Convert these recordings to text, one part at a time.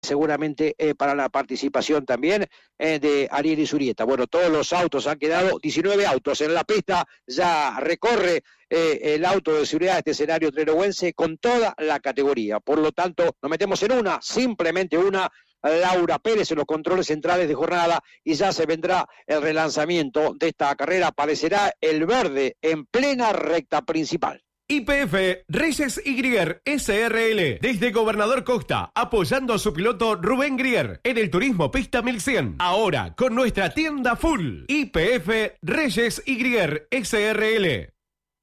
seguramente para la participación también de Ariel Izurieta. Bueno, todos los autos han quedado, 19 autos en la pista, ya recorre el auto de seguridad de este escenario treroguense con toda la categoría. Por lo tanto, nos metemos en una, simplemente una, Laura Pérez en los controles centrales de jornada, y ya se vendrá el relanzamiento de esta carrera. Aparecerá el verde en plena recta principal. YPF Reyes y Grier SRL, desde Gobernador Costa, apoyando a su piloto Rubén Grier en el Turismo Pista 1100. Ahora con nuestra tienda full. YPF Reyes y Grier SRL.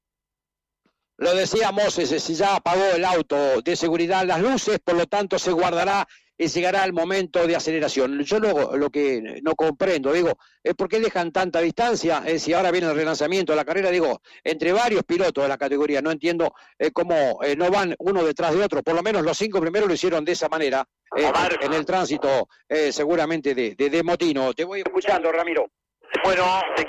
Lo decíamos, si ya apagó el auto de seguridad las luces, por lo tanto se guardará y llegará el momento de aceleración. Yo lo que no comprendo, digo, ¿por qué dejan tanta distancia? Si ahora viene el relanzamiento de la carrera, digo, entre varios pilotos de la categoría, no entiendo cómo no van uno detrás de otro. Por lo menos los 5 primeros lo hicieron de esa manera, en el tránsito seguramente de Motino. Te voy escuchando, Ramiro. Bueno,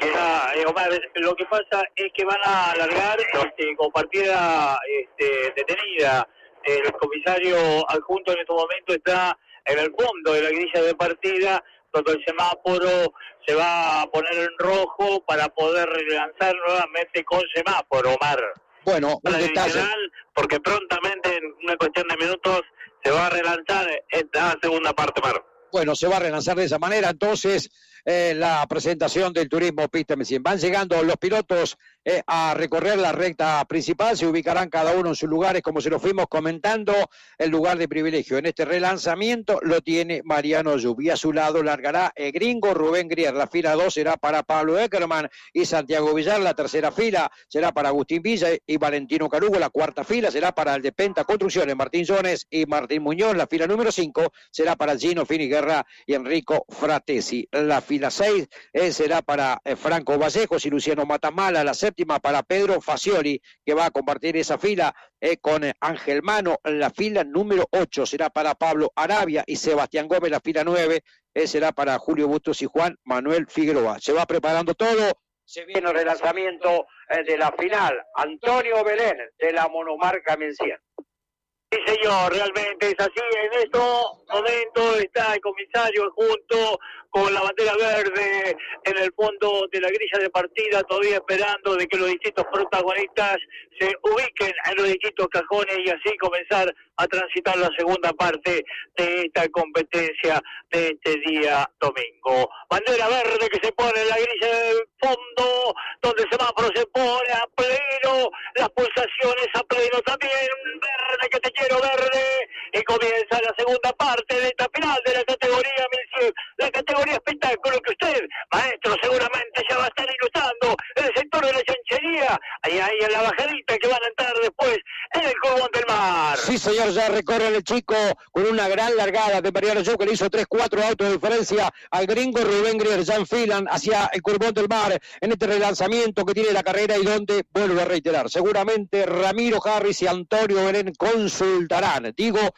Omar, lo que pasa es que van a alargar con partida detenida. El comisario adjunto en este momento está en el fondo de la grilla de partida, donde el semáforo se va a poner en rojo para poder relanzar nuevamente con semáforo, Omar. Bueno, un detalle. Porque prontamente, en una cuestión de minutos, se va a relanzar esta segunda parte, Omar. Bueno, se va a relanzar de esa manera, entonces, la presentación del Turismo Pista 1100. Van llegando los pilotos a recorrer la recta principal, se ubicarán cada uno en sus lugares, como se lo fuimos comentando, el lugar de privilegio. En este relanzamiento lo tiene Mariano Yubi. A su lado largará el gringo Rubén Grier. La fila 2 será para Pablo Eckerman y Santiago Villar. La tercera fila será para Agustín Villa y Valentino Carugo. La cuarta fila será para el de Penta Construcciones, Martín Jones y Martín Muñoz. La fila número 5 será para Gino Finiguerra y Enrico Fratesi. La fila 6 será para Franco Vallejos y Luciano Matamala. La séptima para Pedro Facioli, que va a compartir esa fila con Ángel Mano. La fila número 8 será para Pablo Arabia y Sebastián Gómez. La fila 9 será para Julio Bustos y Juan Manuel Figueroa. Se va preparando todo, se viene el relanzamiento de la final. Antonio Belén, de la monomarca 1100. Sí, señor, realmente es así. En estos momentos está el comisario junto con la bandera verde en el fondo de la grilla de partida, todavía esperando de que los distintos protagonistas se ubiquen en los distintos cajones y así comenzar a transitar la segunda parte de esta competencia de este día domingo. Bandera verde que se pone en la grilla del fondo, donde el semáforo se pone a pleno, las pulsaciones a pleno también, verde que te quiero verde, y comienza la segunda parte de esta final de la categoría 1100, la categoría espectáculo que usted, maestro, seguramente ya va a estar ilustrando en el sector de la chanchería, ahí en la bajadita que van a entrar después en el Curbón del Mar. Sí, señor, ya recorre el chico con una gran largada de Mariano Jou, que le hizo 3-4 autos de diferencia al gringo Rubén Grier. Ya enfilan hacia el Curbón del Mar en este relanzamiento que tiene la carrera y donde, vuelvo a reiterar, seguramente Ramiro Harris y Antonio Belén consultarán,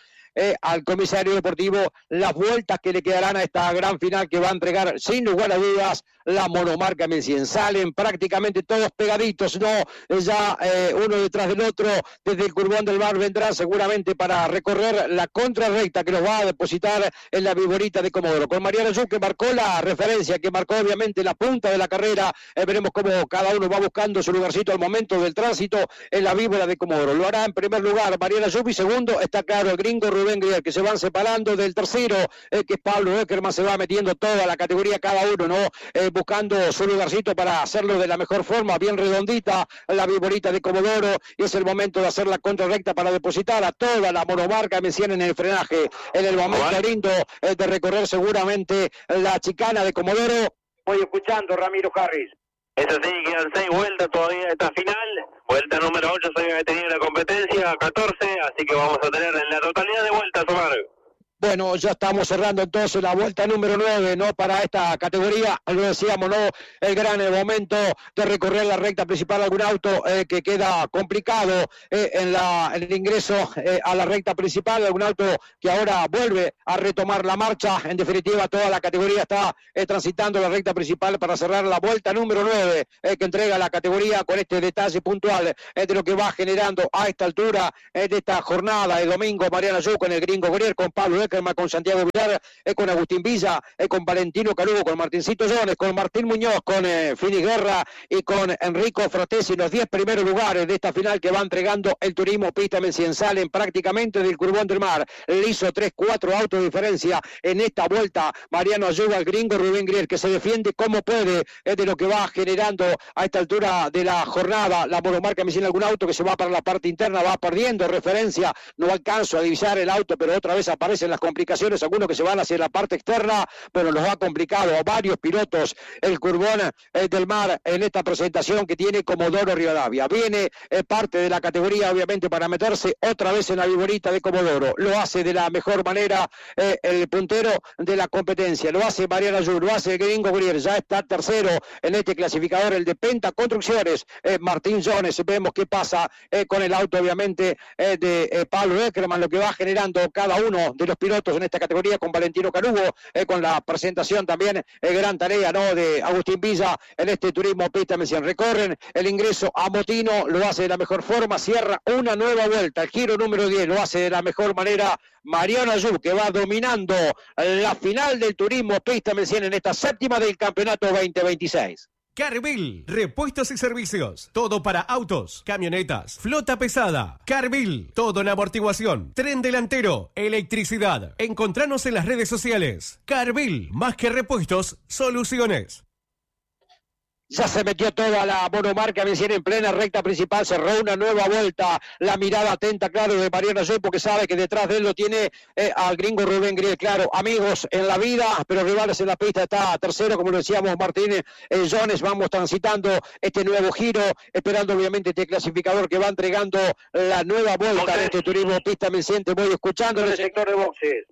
al comisario deportivo las vueltas que le quedarán a esta gran final que va a entregar sin lugar a dudas la monomarca 1100. Salen prácticamente todos pegaditos, ya uno detrás del otro. Desde el Curbón del Mar vendrán seguramente para recorrer la contrarrecta que nos va a depositar en la Viborita de Comodoro, con Mariano Yu, que marcó la referencia, que marcó obviamente la punta de la carrera. Veremos cómo cada uno va buscando su lugarcito al momento del tránsito en la Víbora de Comodoro. Lo hará en primer lugar Mariano Yu, y segundo está claro el gringo Rubén Grier, que se van separando del tercero, que es Pablo Eckerman. Se va metiendo toda la categoría cada uno, buscando su lugarcito para hacerlo de la mejor forma, bien redondita la Viborita de Comodoro, y es el momento de hacer la contrarrecta para depositar a toda la monomarca 1100 en el frenaje, en el momento lindo de recorrer seguramente la chicana de Comodoro. Voy escuchando, Ramiro Harris. Es así, quedan 6 vueltas todavía esta final. Vuelta número 8 se había tenido la competencia, 14, así que vamos a tener en la totalidad de vueltas, Omar. Bueno, ya estamos cerrando entonces la vuelta número 9, para esta categoría. Lo decíamos, el gran momento de recorrer la recta principal. Algún auto que queda complicado en el ingreso a la recta principal. Algún auto que ahora vuelve a retomar la marcha. En definitiva, toda la categoría está transitando la recta principal para cerrar la vuelta número 9 que entrega la categoría, con este detalle puntual de lo que va generando a esta altura de esta jornada de domingo Mariano Yu, con el gringo Grier, con Pablo Eckerman, con Santiago Villar, con Agustín Villa, con Valentino Calugo, con Martincito Jones, con Martín Muñoz, con Fini Guerra y con Enrico Fratesi, los 10 primeros lugares de esta final que va entregando el Turismo Pista Melcien. Salen prácticamente del Curbón del Mar. Le hizo 3-4 autos de diferencia en esta vuelta Mariano Ayuba, el gringo Rubén Grier, que se defiende como puede de lo que va generando a esta altura de la jornada. La monomarca Melcien, algún auto que se va para la parte interna, va perdiendo referencia, no alcanzo a divisar el auto, pero otra vez aparecen las complicaciones, algunos que se van hacia la parte externa, pero los ha complicado a varios pilotos el Curbón del Mar en esta presentación que tiene Comodoro Rivadavia. Viene parte de la categoría, obviamente, para meterse otra vez en la viborita de Comodoro. Lo hace de la mejor manera el puntero de la competencia, lo hace Mariano Ayuba, lo hace el gringo Grier, ya está tercero en este clasificador, el de Penta Construcciones, Martín Jones. Vemos qué pasa con el auto, obviamente, de Pablo Eckerman, lo que va generando cada uno de los pilotos en esta categoría, con Valentino Carugo, con la presentación también, gran tarea, ¿no?, de Agustín Villa en este Turismo Pista Melcien. Recorren el ingreso a Motino, lo hace de la mejor forma, cierra una nueva vuelta, el giro número 10, lo hace de la mejor manera Mariano Ayub, que va dominando la final del Turismo Pista Melcien en esta séptima del campeonato 2026. Carvil, repuestos y servicios, todo para autos, camionetas, flota pesada. Carvil, todo en amortiguación, tren delantero, electricidad. Encontranos en las redes sociales. Carvil, más que repuestos, soluciones. Ya se metió toda la monomarca Melcien en plena recta principal, cerró una nueva vuelta, la mirada atenta, claro, de Mariano Ayub, porque sabe que detrás de él lo tiene al gringo Rubén Grier. Claro, amigos en la vida, pero rivales en la pista. Está tercero, como lo decíamos, Martínez Jones. Vamos transitando este nuevo giro, esperando obviamente este clasificador que va entregando la nueva vuelta de este Turismo Pista Melcien. Te voy escuchando en el sector de boxes.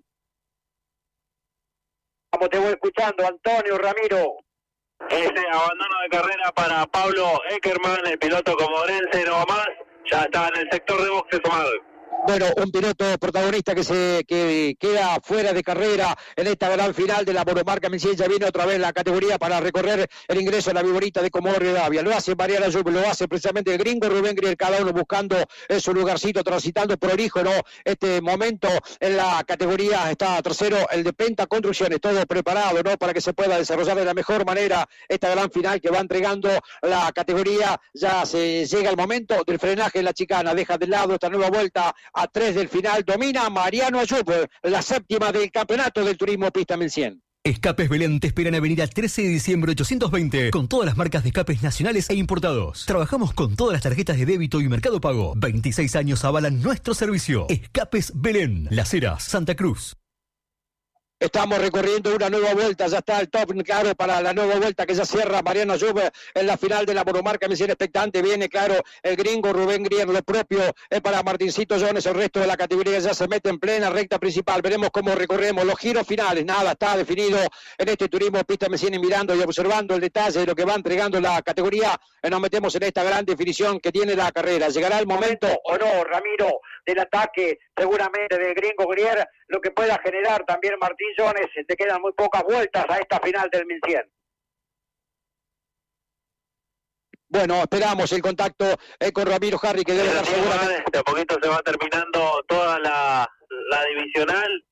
Vamos, te voy escuchando, Antonio Ramiro. Ese abandono de carrera para Pablo Eckerman, el piloto comodorense, no más, ya está en el sector de boxes, Omar. Bueno, un piloto protagonista que queda fuera de carrera en esta gran final de la monomarca Melcien. Ya viene otra vez la categoría para recorrer el ingreso a la viborita de Comodoro Rivadavia. Lo hace Mariano Ayub, lo hace precisamente el gringo Rubén Grier, cada uno buscando su lugarcito, transitando prolijo, ¿no? Este momento en la categoría está tercero el de Penta Construcciones, todo preparado, ¿no?, para que se pueda desarrollar de la mejor manera esta gran final que va entregando la categoría. Ya se llega el momento del frenaje en la chicana, deja de lado esta nueva vuelta a 3 del final, domina Mariano Ayub, la séptima del campeonato del Turismo Pista Melcien. Escapes Belén te espera en Avenida 13 de diciembre 820 con todas las marcas de escapes nacionales e importados. Trabajamos con todas las tarjetas de débito y Mercado Pago. 26 años avalan nuestro servicio. Escapes Belén, Las Heras, Santa Cruz. Estamos recorriendo una nueva vuelta, ya está el top claro para la nueva vuelta que ya cierra Mariano Ayub en la final de la monomarca Melcien. Expectante, viene claro el gringo Rubén Grier, lo propio para Martincito Jones. El resto de la categoría ya se mete en plena recta principal. Veremos cómo recorremos los giros finales. Nada está definido en este Turismo Pista Melcien, mirando y observando el detalle de lo que va entregando la categoría. Nos metemos en esta gran definición que tiene la carrera. ¿Llegará el momento o no, Ramiro, del ataque seguramente del gringo Grier, lo que pueda generar también Martín Jones? Te quedan muy pocas vueltas a esta final del Melcien. Bueno, esperamos el contacto con Ramiro Harry, que debe estar seguramente. De a poquito se va terminando toda la divisional.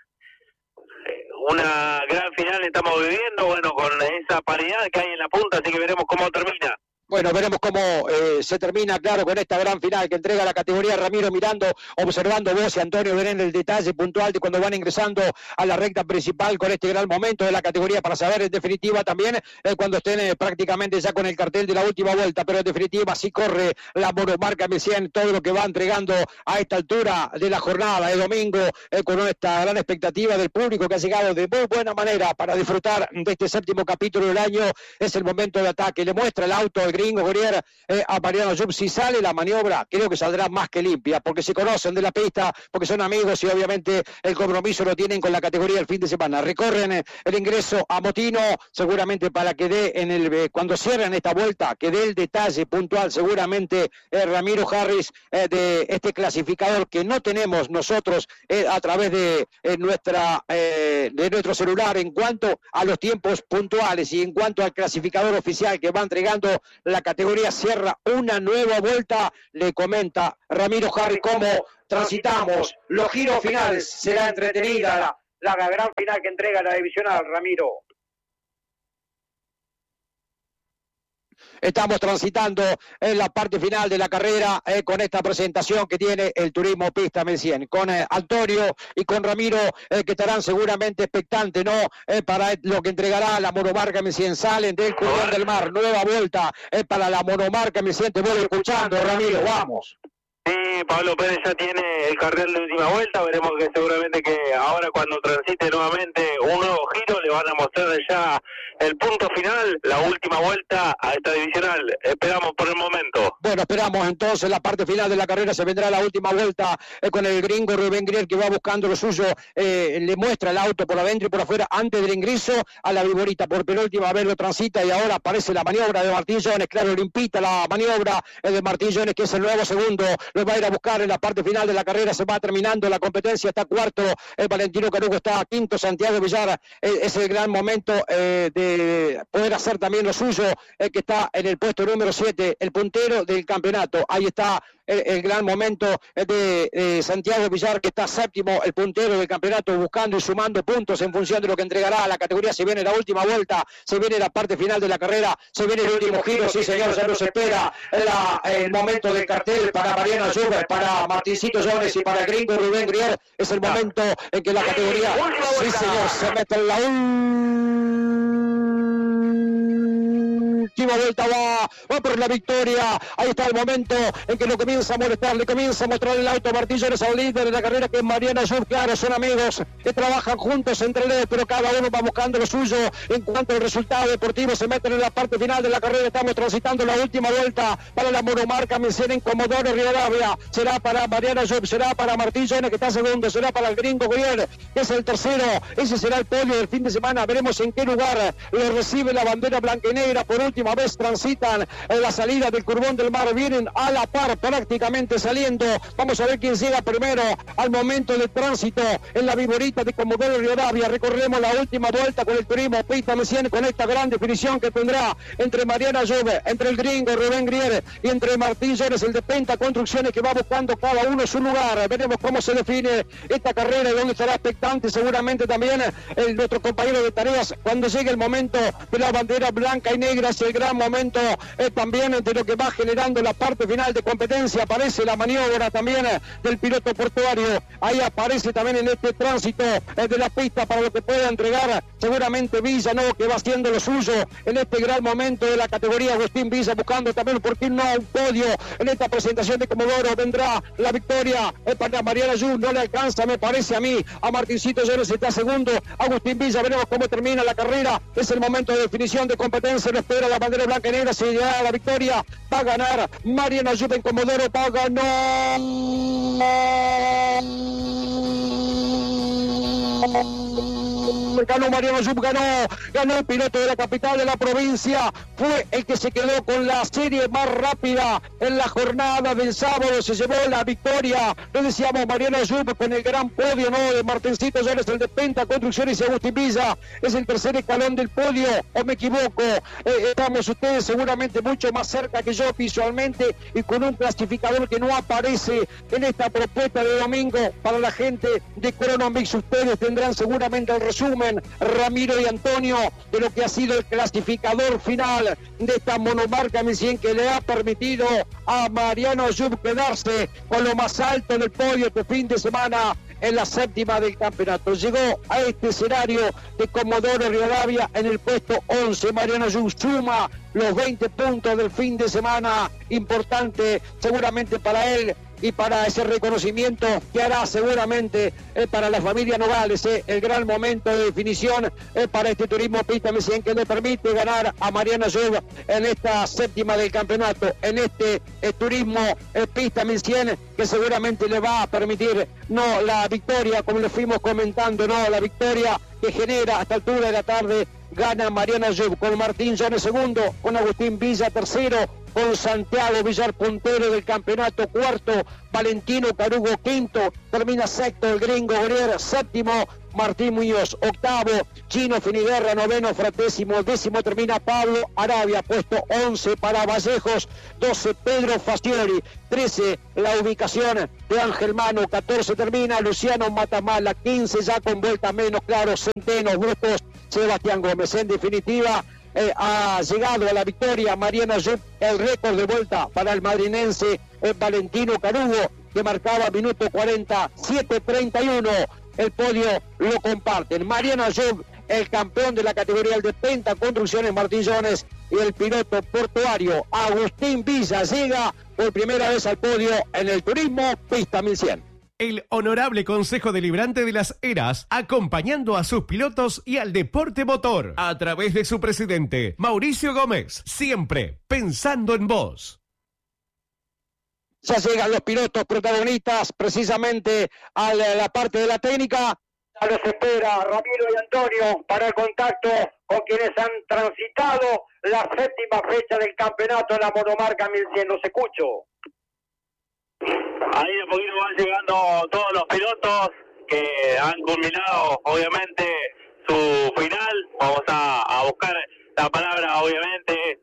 Una gran final estamos viviendo, bueno, con esa paridad que hay en la punta, así que veremos cómo termina. Bueno, veremos cómo se termina, claro, con esta gran final que entrega la categoría. Ramiro mirando, observando vos y Antonio Belén el detalle puntual de cuando van ingresando a la recta principal con este gran momento de la categoría, para saber en definitiva también cuando estén prácticamente ya con el cartel de la última vuelta. Pero en definitiva así corre la monomarca Melcien, todo lo que va entregando a esta altura de la jornada de domingo, con esta gran expectativa del público que ha llegado de muy buena manera para disfrutar de este séptimo capítulo del año. Es el momento de ataque, le muestra el auto el gringo Grier a Mariano Ayub. Si sale la maniobra, creo que saldrá más que limpia, porque se conocen de la pista, porque son amigos y obviamente el compromiso lo tienen con la categoría el fin de semana. Recorren el ingreso a Motino, seguramente para que dé cuando cierren esta vuelta, que dé el detalle puntual seguramente Ramiro Harris de este clasificador que no tenemos nosotros a través de nuestro celular, en cuanto a los tiempos puntuales y en cuanto al clasificador oficial que va entregando la categoría categoría cierra una nueva vuelta. Le comenta Ramiro Harry cómo transitamos los giros finales. Será entretenida la gran final que entrega la divisional, Ramiro. Estamos transitando en la parte final de la carrera con esta presentación que tiene el Turismo Pista 1100, con Antonio y con Ramiro que estarán seguramente expectantes, ¿no? Para lo que entregará la monomarca 1100. Salen del Cordón del Mar, nueva vuelta para la monomarca 1100. Te voy escuchando, Ramiro, vamos. Sí, Pablo Pérez ya tiene el cartel de última vuelta. Veremos que seguramente que ahora cuando transite nuevamente un nuevo giro le van a mostrar ya el punto final, la última vuelta a esta divisional. Esperamos por el momento. Bueno, esperamos entonces la parte final de la carrera. Se vendrá la última vuelta con el gringo Rubén Grier, que va buscando lo suyo. Le muestra el auto por adentro y por afuera antes del ingreso a la Viborita. Por penúltima vez lo transita y ahora aparece la maniobra de Martín Jones. Claro, le impita la maniobra de Martín Jones, que es el nuevo segundo. Lo va a ir a buscar en la parte final de la carrera. Se va terminando la competencia. Está cuarto Valentino Carugo, está quinto Santiago Villar. Es el gran momento de poder hacer también lo suyo, que está en el puesto número 7, el puntero del campeonato. Ahí está el gran momento de Santiago Villar, que está séptimo, el puntero del campeonato, buscando y sumando puntos en función de lo que entregará la categoría. Se viene la última vuelta, se viene la parte final de la carrera, se viene el último giro. Sí, señor, ya nos espera el momento del cartel para Mariano Ayuber, para Martincito Jones y para el gringo Rubén Grier. Es el momento en que la categoría, sí, señor, se mete en la última vuelta, va por la victoria. Ahí está el momento en que lo comienza a molestar, le comienza a mostrar el auto Martín Jones al líder de la carrera, que es Mariano Ayub. Claro, son amigos que trabajan juntos entre ellos, pero cada uno va buscando lo suyo en cuanto al resultado deportivo. Se meten en la parte final de la carrera. Estamos transitando la última vuelta para la monomarca Mencén en Comodoro Rivadavia. Será para Mariano Ayub, será para Martín Jones, que está segundo, será para el gringo Grier, que es el tercero. Ese será el podio del fin de semana. Veremos en qué lugar lo recibe la bandera blanca y negra. Por última vez transitan en la salida del Curbón del Mar, vienen a la par prácticamente saliendo. Vamos a ver quién llega primero al momento del tránsito en la Viborita de Comodoro Rivadavia. Recorremos la última vuelta con el Turismo Pista 1100, con esta gran definición que tendrá entre Mariano Ayub, entre el gringo Rubén Grier y entre Martín Jones, el de Penta Construcciones, que va buscando cada uno su lugar. Veremos cómo se define esta carrera y dónde estará expectante seguramente también nuestro compañero de tareas cuando llegue el momento de la bandera blanca y negra. Es el gran momento también de lo que va generando la parte final de competencia. Aparece la maniobra también del piloto portuario. Ahí aparece también en este tránsito de la pista para lo que pueda entregar seguramente Villa, ¿no? Que va haciendo lo suyo en este gran momento de la categoría. Agustín Villa buscando también, ¿por qué no?, un podio en esta presentación de Comodoro. Vendrá la victoria para Mariano Ayub, no le alcanza, me parece a mí, a Martincito Jones. Está segundo Agustín Villa. Veremos cómo termina la carrera. Es el momento de definición de competencia. Lo espera la bandera blanca y negra. Se llegará a la victoria. Va a ganar Mariano Ayub en Comodoro. Va a ganar ganó Mariano Ayub, ganó el piloto de la capital de la provincia. Fue el que se quedó con la serie más rápida en la jornada del sábado. Se llevó la victoria. Lo decíamos, Mariano Ayub con el gran podio, ¿no?, de Martincito Jones, el de Penta Construcciones, y Agustín Villa es el tercer escalón del podio, o me equivoco. Estamos ustedes seguramente mucho más cerca que yo visualmente, y con un clasificador que no aparece en esta propuesta de domingo para la gente de Cronomix. Ustedes tendrán seguramente el resumen, Ramiro y Antonio, de lo que ha sido el clasificador final de esta monomarca 1100, que le ha permitido a Mariano Ayub quedarse con lo más alto en el podio este fin de semana en la séptima del campeonato. Llegó a este escenario de Comodoro Rivadavia en el puesto 11. Mariano Ayub suma los 20 puntos del fin de semana, importante seguramente para él y para ese reconocimiento que hará seguramente para la familia Nogales, el gran momento de definición para este Turismo Pista 1100, que le permite ganar a Mariano Ayub en esta séptima del campeonato, en este Turismo Pista 1100, que seguramente le va a permitir no la victoria, como le fuimos comentando, no la victoria que genera a esta altura de la tarde. Gana Mariano Ayub con Martín Jones segundo, con Agustín Villa tercero, con Santiago Villar puntero del campeonato cuarto, Valentino Carugo quinto, termina sexto el gringo Grier, séptimo Martín Muñoz, octavo, Chino Finiguerra, noveno, Fratésimo, décimo termina Pablo Arabia, puesto 11 para Vallejos, 12 Pedro Fastiori, 13 la ubicación de Ángel Mano, 14 termina Luciano Matamala, 15 ya con vuelta menos, claro, Centeno, Bustos, Sebastián Gómez. En definitiva, ha llegado a la victoria Mariano Yup, el récord de vuelta para el madrinense Valentino Carugo, que marcaba minuto 47:31. El podio lo comparten Mariano Yup, el campeón de la categoría de Penta Construcciones Martillones, y el piloto portuario Agustín Villa llega por primera vez al podio en el turismo Pista 1100. El Honorable Consejo Deliberante de las Heras, acompañando a sus pilotos y al deporte motor, a través de su presidente, Mauricio Gómez, siempre pensando en vos. Ya llegan los pilotos protagonistas precisamente a la parte de la técnica. Ya los espera Ramiro y Antonio para el contacto con quienes han transitado la séptima fecha del campeonato en la monomarca 1100. Los escucho. Ahí de poquito van llegando todos los pilotos que han culminado, obviamente, su final. Vamos a buscar la palabra, obviamente,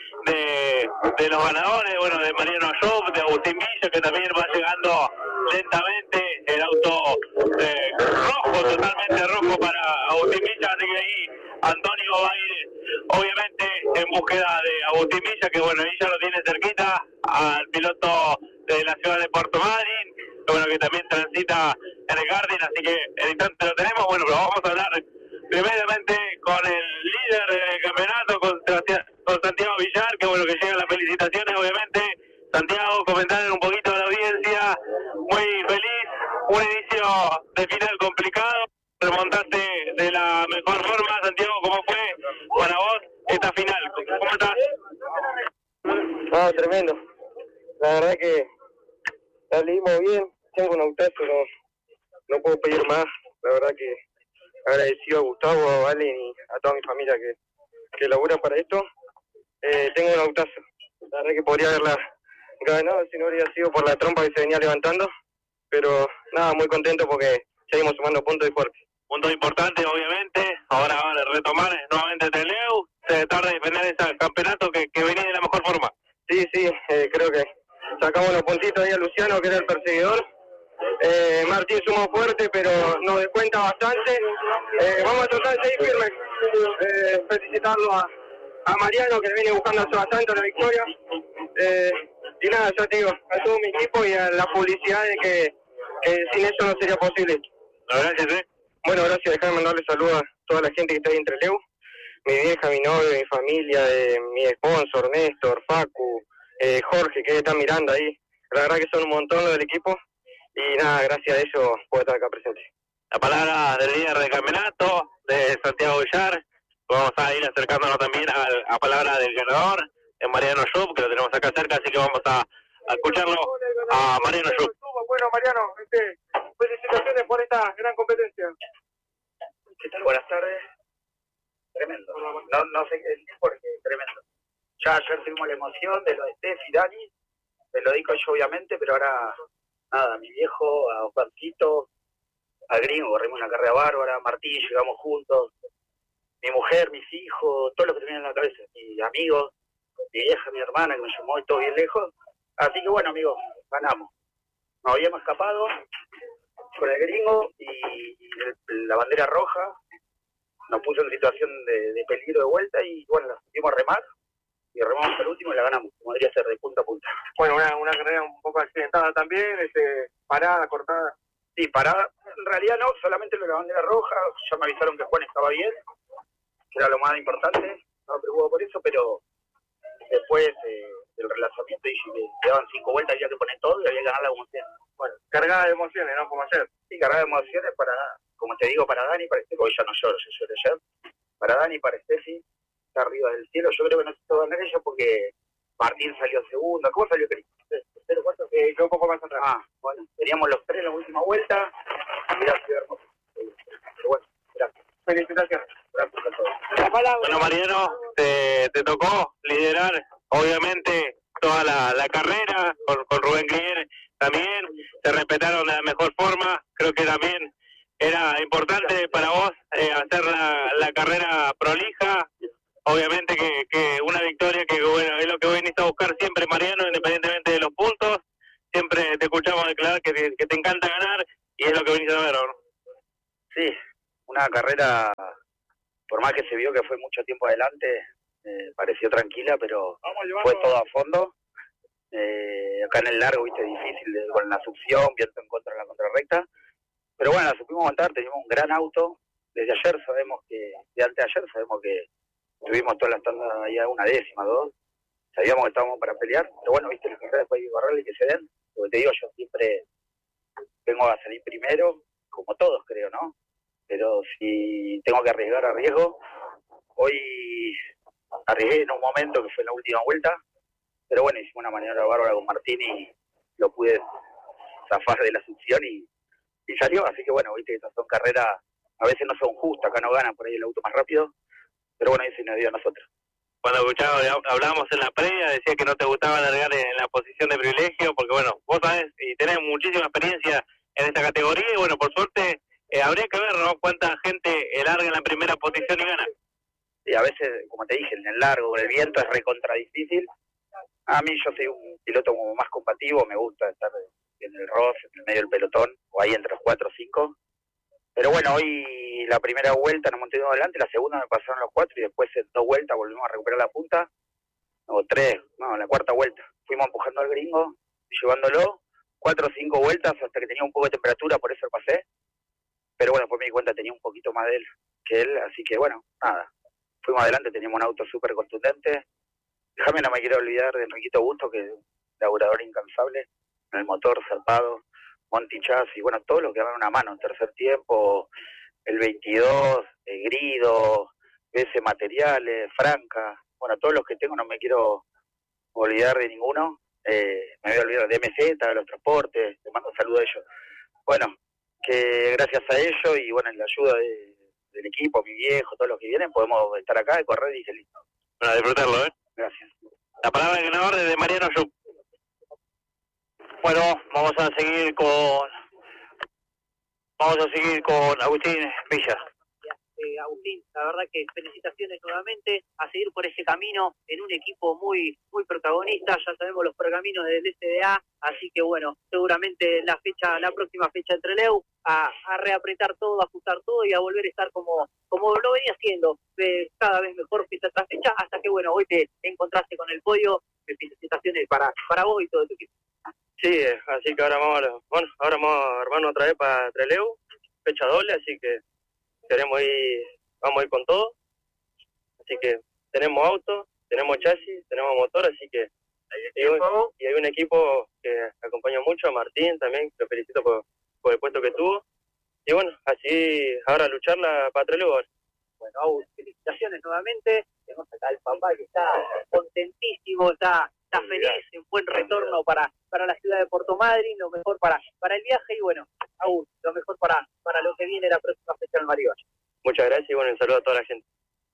de los ganadores, bueno, de Mariano Ayub, de Agustín Villa, que también va llegando lentamente. El auto rojo, totalmente rojo para Agustín Villa, así que ahí Antonio va a ir, obviamente, en búsqueda de Agustín Villa, que bueno, ahí ya lo tiene cerquita, al piloto de la ciudad de Puerto Madryn, bueno, que también transita en el Garden, así que el instante lo tenemos. Bueno, pero vamos a hablar primeramente con el líder del campeonato, con Santiago Villar, que bueno, que llegan las felicitaciones, obviamente. Santiago, comentar un poquito a la audiencia, muy feliz, un inicio de final complicado, remontaste de la mejor forma. Santiago, ¿cómo fue para vos esta final? ¿Cómo estás? No, tremendo. La verdad que salimos bien, tengo un autazo, no puedo pedir más. La verdad que agradecido a Gustavo, a Valen y a toda mi familia que labura para esto. Tengo un autazo. La verdad que podría haberla ganado si no hubiera sido por la trompa que se venía levantando. Pero nada, muy contento porque seguimos sumando puntos y fuertes. Puntos importantes, obviamente. Ahora van a retomar nuevamente Teleu. Se tarda en defender ese campeonato que venía de la mejor forma. Sí, creo que sacamos los puntitos ahí a Luciano, que era el perseguidor. Martín sumó fuerte, pero nos descuenta bastante. Vamos a tratar de seguir firmes. Felicitarlo a Mariano, que viene buscando hace bastante la victoria. Y nada, ya te digo, a todo mi equipo y a la publicidad de que sin eso no sería posible. Gracias, Bueno, gracias. Déjame mandarle saludos a toda la gente que está ahí entre Leu. Mi vieja, mi novio, mi familia, mi sponsor, Néstor, Facu, Jorge, que está mirando ahí. La verdad que son un montón los del equipo. Y nada, gracias a ellos puedo estar acá presente. La palabra del líder del campeonato, de Santiago Villar. Vamos a ir acercándonos también a la palabra del ganador, de Mariano Ayub, que lo tenemos acá cerca, así que vamos a escucharlo a Mariano Ayub. Bueno, Mariano, felicitaciones por esta gran competencia. ¿Qué tal? Buenas tardes. Tremendo. No sé qué decir porque tremendo. Ya ayer tuvimos la emoción de lo de Steph y Dani, te lo digo yo obviamente, pero ahora nada, a mi viejo, a Juancito, a Gringo, corrimos una carrera bárbara, a Martín, llegamos juntos, mi mujer, mis hijos, todo lo que tenía en la cabeza, mis amigos, mi vieja, mi hermana, que me llamó hoy todo bien lejos. Así que bueno, amigos, ganamos. Nos habíamos escapado con el Gringo y la bandera roja nos puso en situación de peligro de vuelta y bueno, la fuimos a remar y remamos hasta el último y la ganamos, como debería ser, de punta a punta. Bueno, una carrera un poco accidentada también, parada, cortada. Sí, parada, en realidad no, solamente lo de la bandera roja, ya me avisaron que Juan estaba bien, que era lo más importante, no me preocupo por eso, pero después del relanzamiento y le daban 5 vueltas, había que poner todo y había que ganarla como sea. Bueno, cargada de emociones, ¿no? Como ayer. Sí, cargada de emociones para, como te digo, para Dani, para Steffi, hoy ya no lloro, yo lloré ayer. Para Dani, para Steffi, está arriba del cielo. Yo creo que no se puede ganar ella porque Martín salió segundo. ¿Cómo salió Cris? ¿Tercero, cuarto? Quedó un poco más atrás. Bueno, teníamos los 3 en la última vuelta. Gracias, hermoso. Pero bueno, gracias. Felicitaciones. Gracias a todos. Bueno, Mariano, te tocó liderar, obviamente, toda la carrera con Rubén Grier también. Se respetaron de la mejor forma. Creo que también Era importante para vos hacer la carrera prolija. Obviamente que una victoria que bueno es lo que venís a buscar siempre, Mariano, independientemente de los puntos. Siempre te escuchamos declarar que te encanta ganar y es lo que venís a ver, ¿no? Sí, una carrera, por más que se vio que fue mucho tiempo adelante, pareció tranquila, pero fue todo a fondo. Acá en el largo, viste, difícil, con la succión, viento en contra de la contrarrecta. Pero bueno, la supimos montar, teníamos un gran auto. Desde ayer sabemos que, de antes de ayer sabemos que tuvimos todas las tandas ahí a 1/10, 2. Sabíamos que estábamos para pelear, pero bueno, viste, las carreras después hay que correrle y que se den. Porque te digo, yo siempre vengo a salir primero, como todos creo, ¿no? Pero si tengo que arriesgar, arriesgo. Hoy arriesgué en un momento que fue en la última vuelta, pero bueno, hicimos una maniobra bárbara con Martín y lo pude zafar de la succión y salió. Así que bueno, viste que estas son carreras, a veces no son justas, acá no ganan por ahí el auto más rápido, pero bueno, ahí se nos dio a nosotros. Cuando hablábamos en la previa, decía que no te gustaba largar en la posición de privilegio, porque bueno, vos sabés y tenés muchísima experiencia en esta categoría, y bueno, por suerte, habría que ver, ¿no?, cuánta gente larga en la primera posición y gana. Y a veces, como te dije, en el largo, con el viento es recontra difícil. A mí yo soy un piloto como más combativo, me gusta estar en el rough, en el medio del pelotón, o ahí entre los 4 o 5. Pero bueno, hoy la primera vuelta nos mantuvimos adelante, la segunda me pasaron los 4 y después en 2 vueltas volvimos a recuperar la punta, o 3, no, la cuarta vuelta. Fuimos empujando al gringo, llevándolo 4 o 5 vueltas hasta que tenía un poco de temperatura, por eso pasé. Pero bueno, después me di cuenta que tenía un poquito más de él que él, así que bueno, nada. Fuimos adelante, teníamos un auto súper contundente. Déjame, no me quiero olvidar de Enriquito Busto, que es un laburador incansable, en el motor, zarpado, Monty Chasis, bueno, todos los que dan una mano en tercer tiempo, el 22, el Grido, BS Materiales, Franca, bueno, todos los que tengo no me quiero olvidar de ninguno. Me voy a olvidar de MZ, de los transportes, te mando un saludo a ellos. Bueno, que gracias a ellos y bueno, en la ayuda del equipo, mi viejo, todos los que vienen, podemos estar acá y correr y listo. Para disfrutarlo, ¿eh? Gracias. La palabra del ganador es de Mariano Yup. Bueno, vamos a seguir con Agustín Villa. Agustín, la verdad que felicitaciones nuevamente, a seguir por ese camino en un equipo muy protagonista. Ya sabemos los pergaminos del SDA, así que bueno, seguramente la próxima fecha entre Trelew, a reapretar todo, a ajustar todo y a volver a estar como lo venía haciendo, cada vez mejor fecha tras fecha, hasta que bueno, hoy te encontraste con el podio. Felicitaciones para vos y todo tu equipo. Sí, así que ahora vamos a armarnos otra vez para Trelew, fecha doble, así que vamos a ir con todo. Así que tenemos auto, tenemos chasis, tenemos motor, así que hay un equipo que acompaña mucho, a Martín también, que lo felicito por el puesto que tuvo. Y bueno, así ahora lucharla para Trelew. Bueno, felicitaciones nuevamente. Tenemos acá al papá que está contentísimo, está feliz, un buen retorno para la ciudad de Puerto Madryn, lo mejor para el viaje y bueno, aún lo mejor para lo que viene la próxima fecha en Mario Valle. Muchas gracias y bueno, un saludo a toda la gente.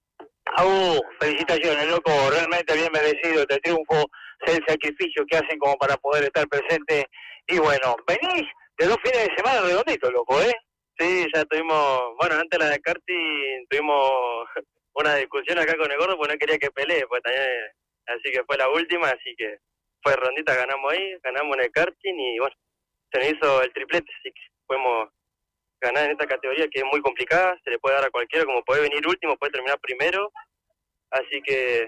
Felicitaciones, loco, realmente bien merecido este triunfo, el sacrificio que hacen como para poder estar presente. Y bueno, venís de 2 fines de semana redonditos, loco, ¿eh? Sí, ya tuvimos, bueno, antes de la de karting tuvimos una discusión acá con el gordo porque no quería que pelee, pues también, así que fue la última, así que fue rondita, ganamos ahí, ganamos en el karting y bueno, se nos hizo el triplete, así que podemos ganar en esta categoría que es muy complicada, se le puede dar a cualquiera, como puede venir último, puede terminar primero, así que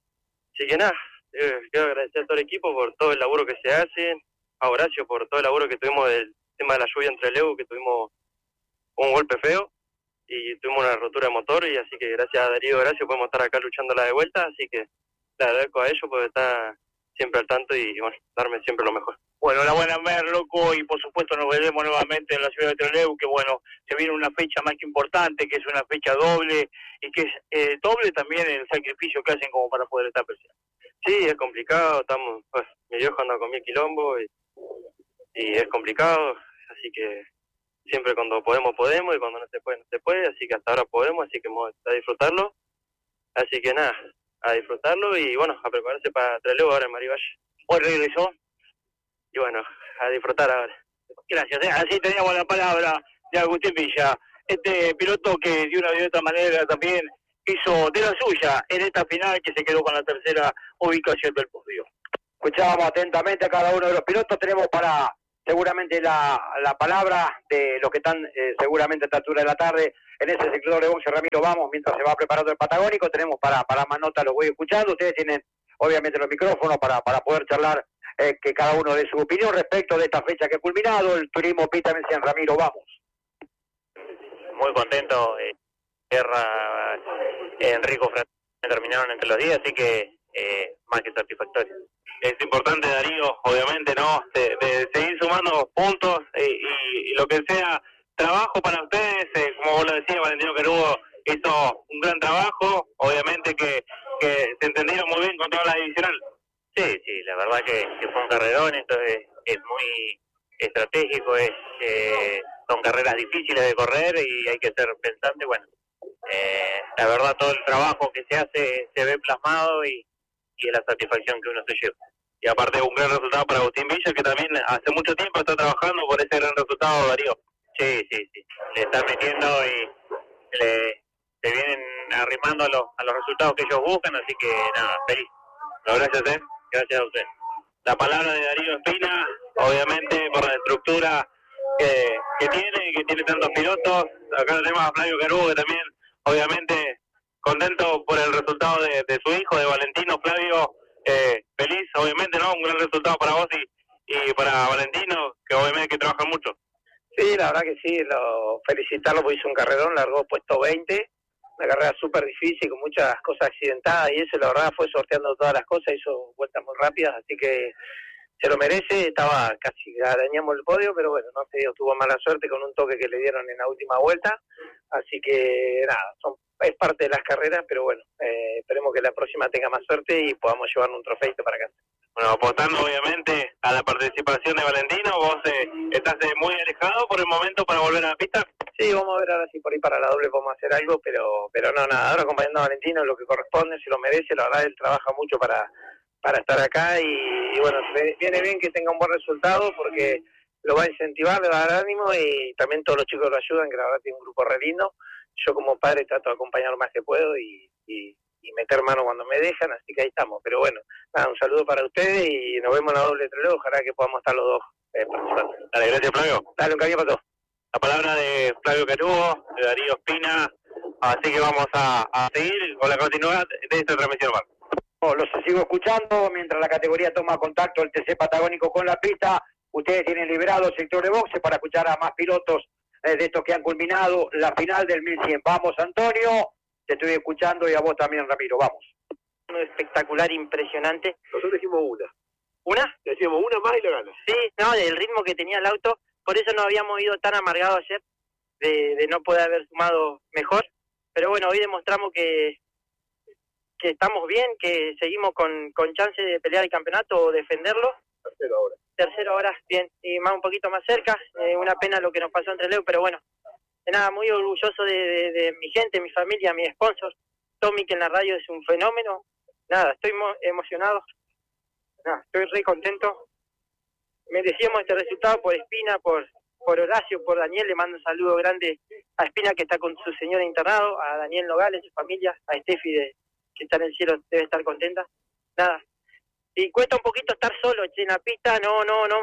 nada, quiero agradecer a todo el equipo por todo el laburo que se hace, a Horacio por todo el laburo que tuvimos del tema de la lluvia entre Trelew, que tuvimos un golpe feo y tuvimos una rotura de motor, y así que gracias a Darío y Horacio podemos estar acá luchando la de vuelta, así que le agradezco a ellos por estar siempre al tanto y bueno, darme siempre lo mejor. Bueno, la buena ver, loco, y por supuesto nos veremos nuevamente en la ciudad de Trelew, que bueno, se viene una fecha más que importante, que es una fecha doble, y que es doble también el sacrificio que hacen como para poder estar presente. Sí, es complicado, mi viejo anda con 1000 quilombos y es complicado, así que siempre cuando podemos, y cuando no se puede, así que hasta ahora podemos, así que vamos a disfrutarlo, así que nada, a disfrutarlo y bueno, a prepararse para Trelew ahora en Mario Valle. Hoy regresó. Y bueno, a disfrutar ahora. Gracias, así teníamos la palabra de Agustín Villa. Este piloto que de una u otra manera también hizo de la suya en esta final, que se quedó con la tercera ubicación del podio. Escuchábamos atentamente a cada uno de los pilotos. Tenemos para seguramente la palabra de los que están seguramente a esta altura de la tarde en ese sector de boxe. Ramiro, vamos, mientras se va preparando el Patagónico, tenemos para más notas, los voy escuchando. Ustedes tienen obviamente los micrófonos para poder charlar, que cada uno dé su opinión respecto de esta fecha que ha culminado, el turismo pista Melcián. Ramiro, vamos. Muy contento, Guerra, Enrico terminaron entre los 10, así que más que satisfactorio. Es importante, Darío, obviamente, ¿no? De seguir sumando puntos y lo que sea trabajo para ustedes, como vos lo decías, Valentino Querugo hizo un gran trabajo, obviamente que se entendieron muy bien con toda la divisional. Sí, la verdad que fue un carrerón, esto es muy estratégico, son carreras difíciles de correr y hay que ser pensante. Bueno, la verdad todo el trabajo que se hace se ve plasmado y es la satisfacción que uno se lleva. Y aparte un gran resultado para Agustín Villa, que también hace mucho tiempo está trabajando por ese gran resultado, Darío. Sí, le están metiendo y se vienen arrimando a los resultados que ellos buscan, así que nada, feliz. No, gracias, Gracias a usted. La palabra de Darío Espina, obviamente por la estructura que tiene tantos pilotos. Acá tenemos a Flavio Querugo, que también, obviamente, contento por el resultado de su hijo, de Valentino. Flavio, feliz, obviamente, ¿no? Un gran resultado para vos y para Valentino, que obviamente que trabaja mucho. Sí, la verdad que sí, felicitarlo porque hizo un carrerón, largó puesto 20, una carrera súper difícil, con muchas cosas accidentadas y eso, la verdad, fue sorteando todas las cosas, hizo vueltas muy rápidas, así que se lo merece. Estaba casi, arañamos el podio, pero bueno, no se dio, tuvo mala suerte con un toque que le dieron en la última vuelta, así que nada, es parte de las carreras, pero bueno, esperemos que la próxima tenga más suerte y podamos llevarnos un trofeito para casa. Bueno, apostando obviamente a la participación de Valentino, vos estás muy alejado por el momento para volver a la pista. Sí, vamos a ver ahora si por ahí para la doble podemos hacer algo, pero no, nada, ahora acompañando a Valentino lo que corresponde, se lo merece, la verdad él trabaja mucho para estar acá y bueno, viene bien que tenga un buen resultado porque lo va a incentivar, le va a dar ánimo y también todos los chicos lo ayudan, que la verdad tiene un grupo re lindo. Yo como padre trato de acompañar lo más que puedo y meter mano cuando me dejan, así que ahí estamos. Pero bueno, nada, un saludo para ustedes y nos vemos en la doble treleo, ojalá que podamos estar los dos participando. Dale, gracias Flavio. Dale, un cariño para todos. La palabra de Flavio Querugo, de Darío Espina, así que vamos a seguir con la continuidad de esta transmisión. Los sigo escuchando mientras la categoría toma contacto el TC Patagónico con la pista. Ustedes tienen liberado el sector de boxe para escuchar a más pilotos de estos que han culminado la final del 1100. Vamos, Antonio, te estoy escuchando y a vos también, Ramiro, vamos. Espectacular, impresionante. Nosotros decimos una. ¿Una? Decíamos una más y la gana. Sí, no, del ritmo que tenía el auto, por eso no habíamos ido tan amargados ayer, de no poder haber sumado mejor, pero bueno, hoy demostramos que estamos bien, que seguimos con chance de pelear el campeonato o defenderlo. Tercero ahora, bien, y más un poquito más cerca, una pena lo que nos pasó entre Leo, pero bueno, nada, muy orgulloso de mi gente, mi familia, mi sponsor, Tommy, que en la radio es un fenómeno, nada, estoy emocionado, nada, estoy re contento, merecíamos este resultado por Espina, por Horacio, por Daniel, le mando un saludo grande a Espina que está con su señora internado, a Daniel Nogales, su familia, a Steffi que está en el cielo, debe estar contenta, nada. Y cuesta un poquito estar solo, en la pista no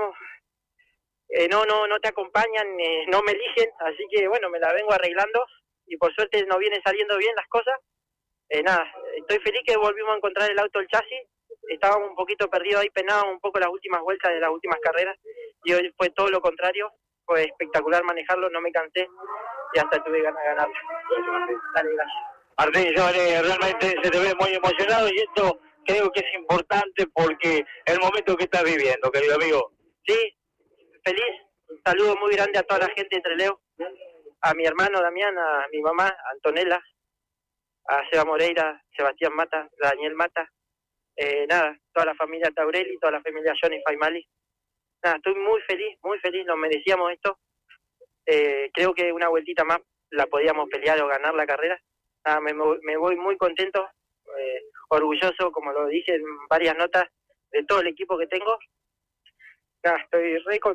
te acompañan, no me eligen, así que bueno, me la vengo arreglando y por suerte no vienen saliendo bien las cosas. Nada, estoy feliz que volvimos a encontrar el auto, el chasis, estábamos un poquito perdidos ahí, penábamos un poco las últimas vueltas de las últimas carreras y hoy fue todo lo contrario, fue espectacular manejarlo, no me cansé y hasta tuve ganas de ganarlo. Dale, gracias. Martín, realmente se te ve muy emocionado y esto creo que es importante porque el momento que estás viviendo, querido amigo. Sí, feliz, un saludo muy grande a toda la gente de Trelew, a mi hermano Damián, a mi mamá Antonella, a Seba Moreira, Sebastián Mata, Daniel Mata, nada, toda la familia Taurelli, toda la familia Johnny Faimali. Nada, estoy muy feliz, nos merecíamos esto. Creo que una vueltita más la podíamos pelear o ganar la carrera. Nada, me voy muy contento, orgulloso, como lo dije en varias notas, de todo el equipo que tengo. Nada, estoy re contento.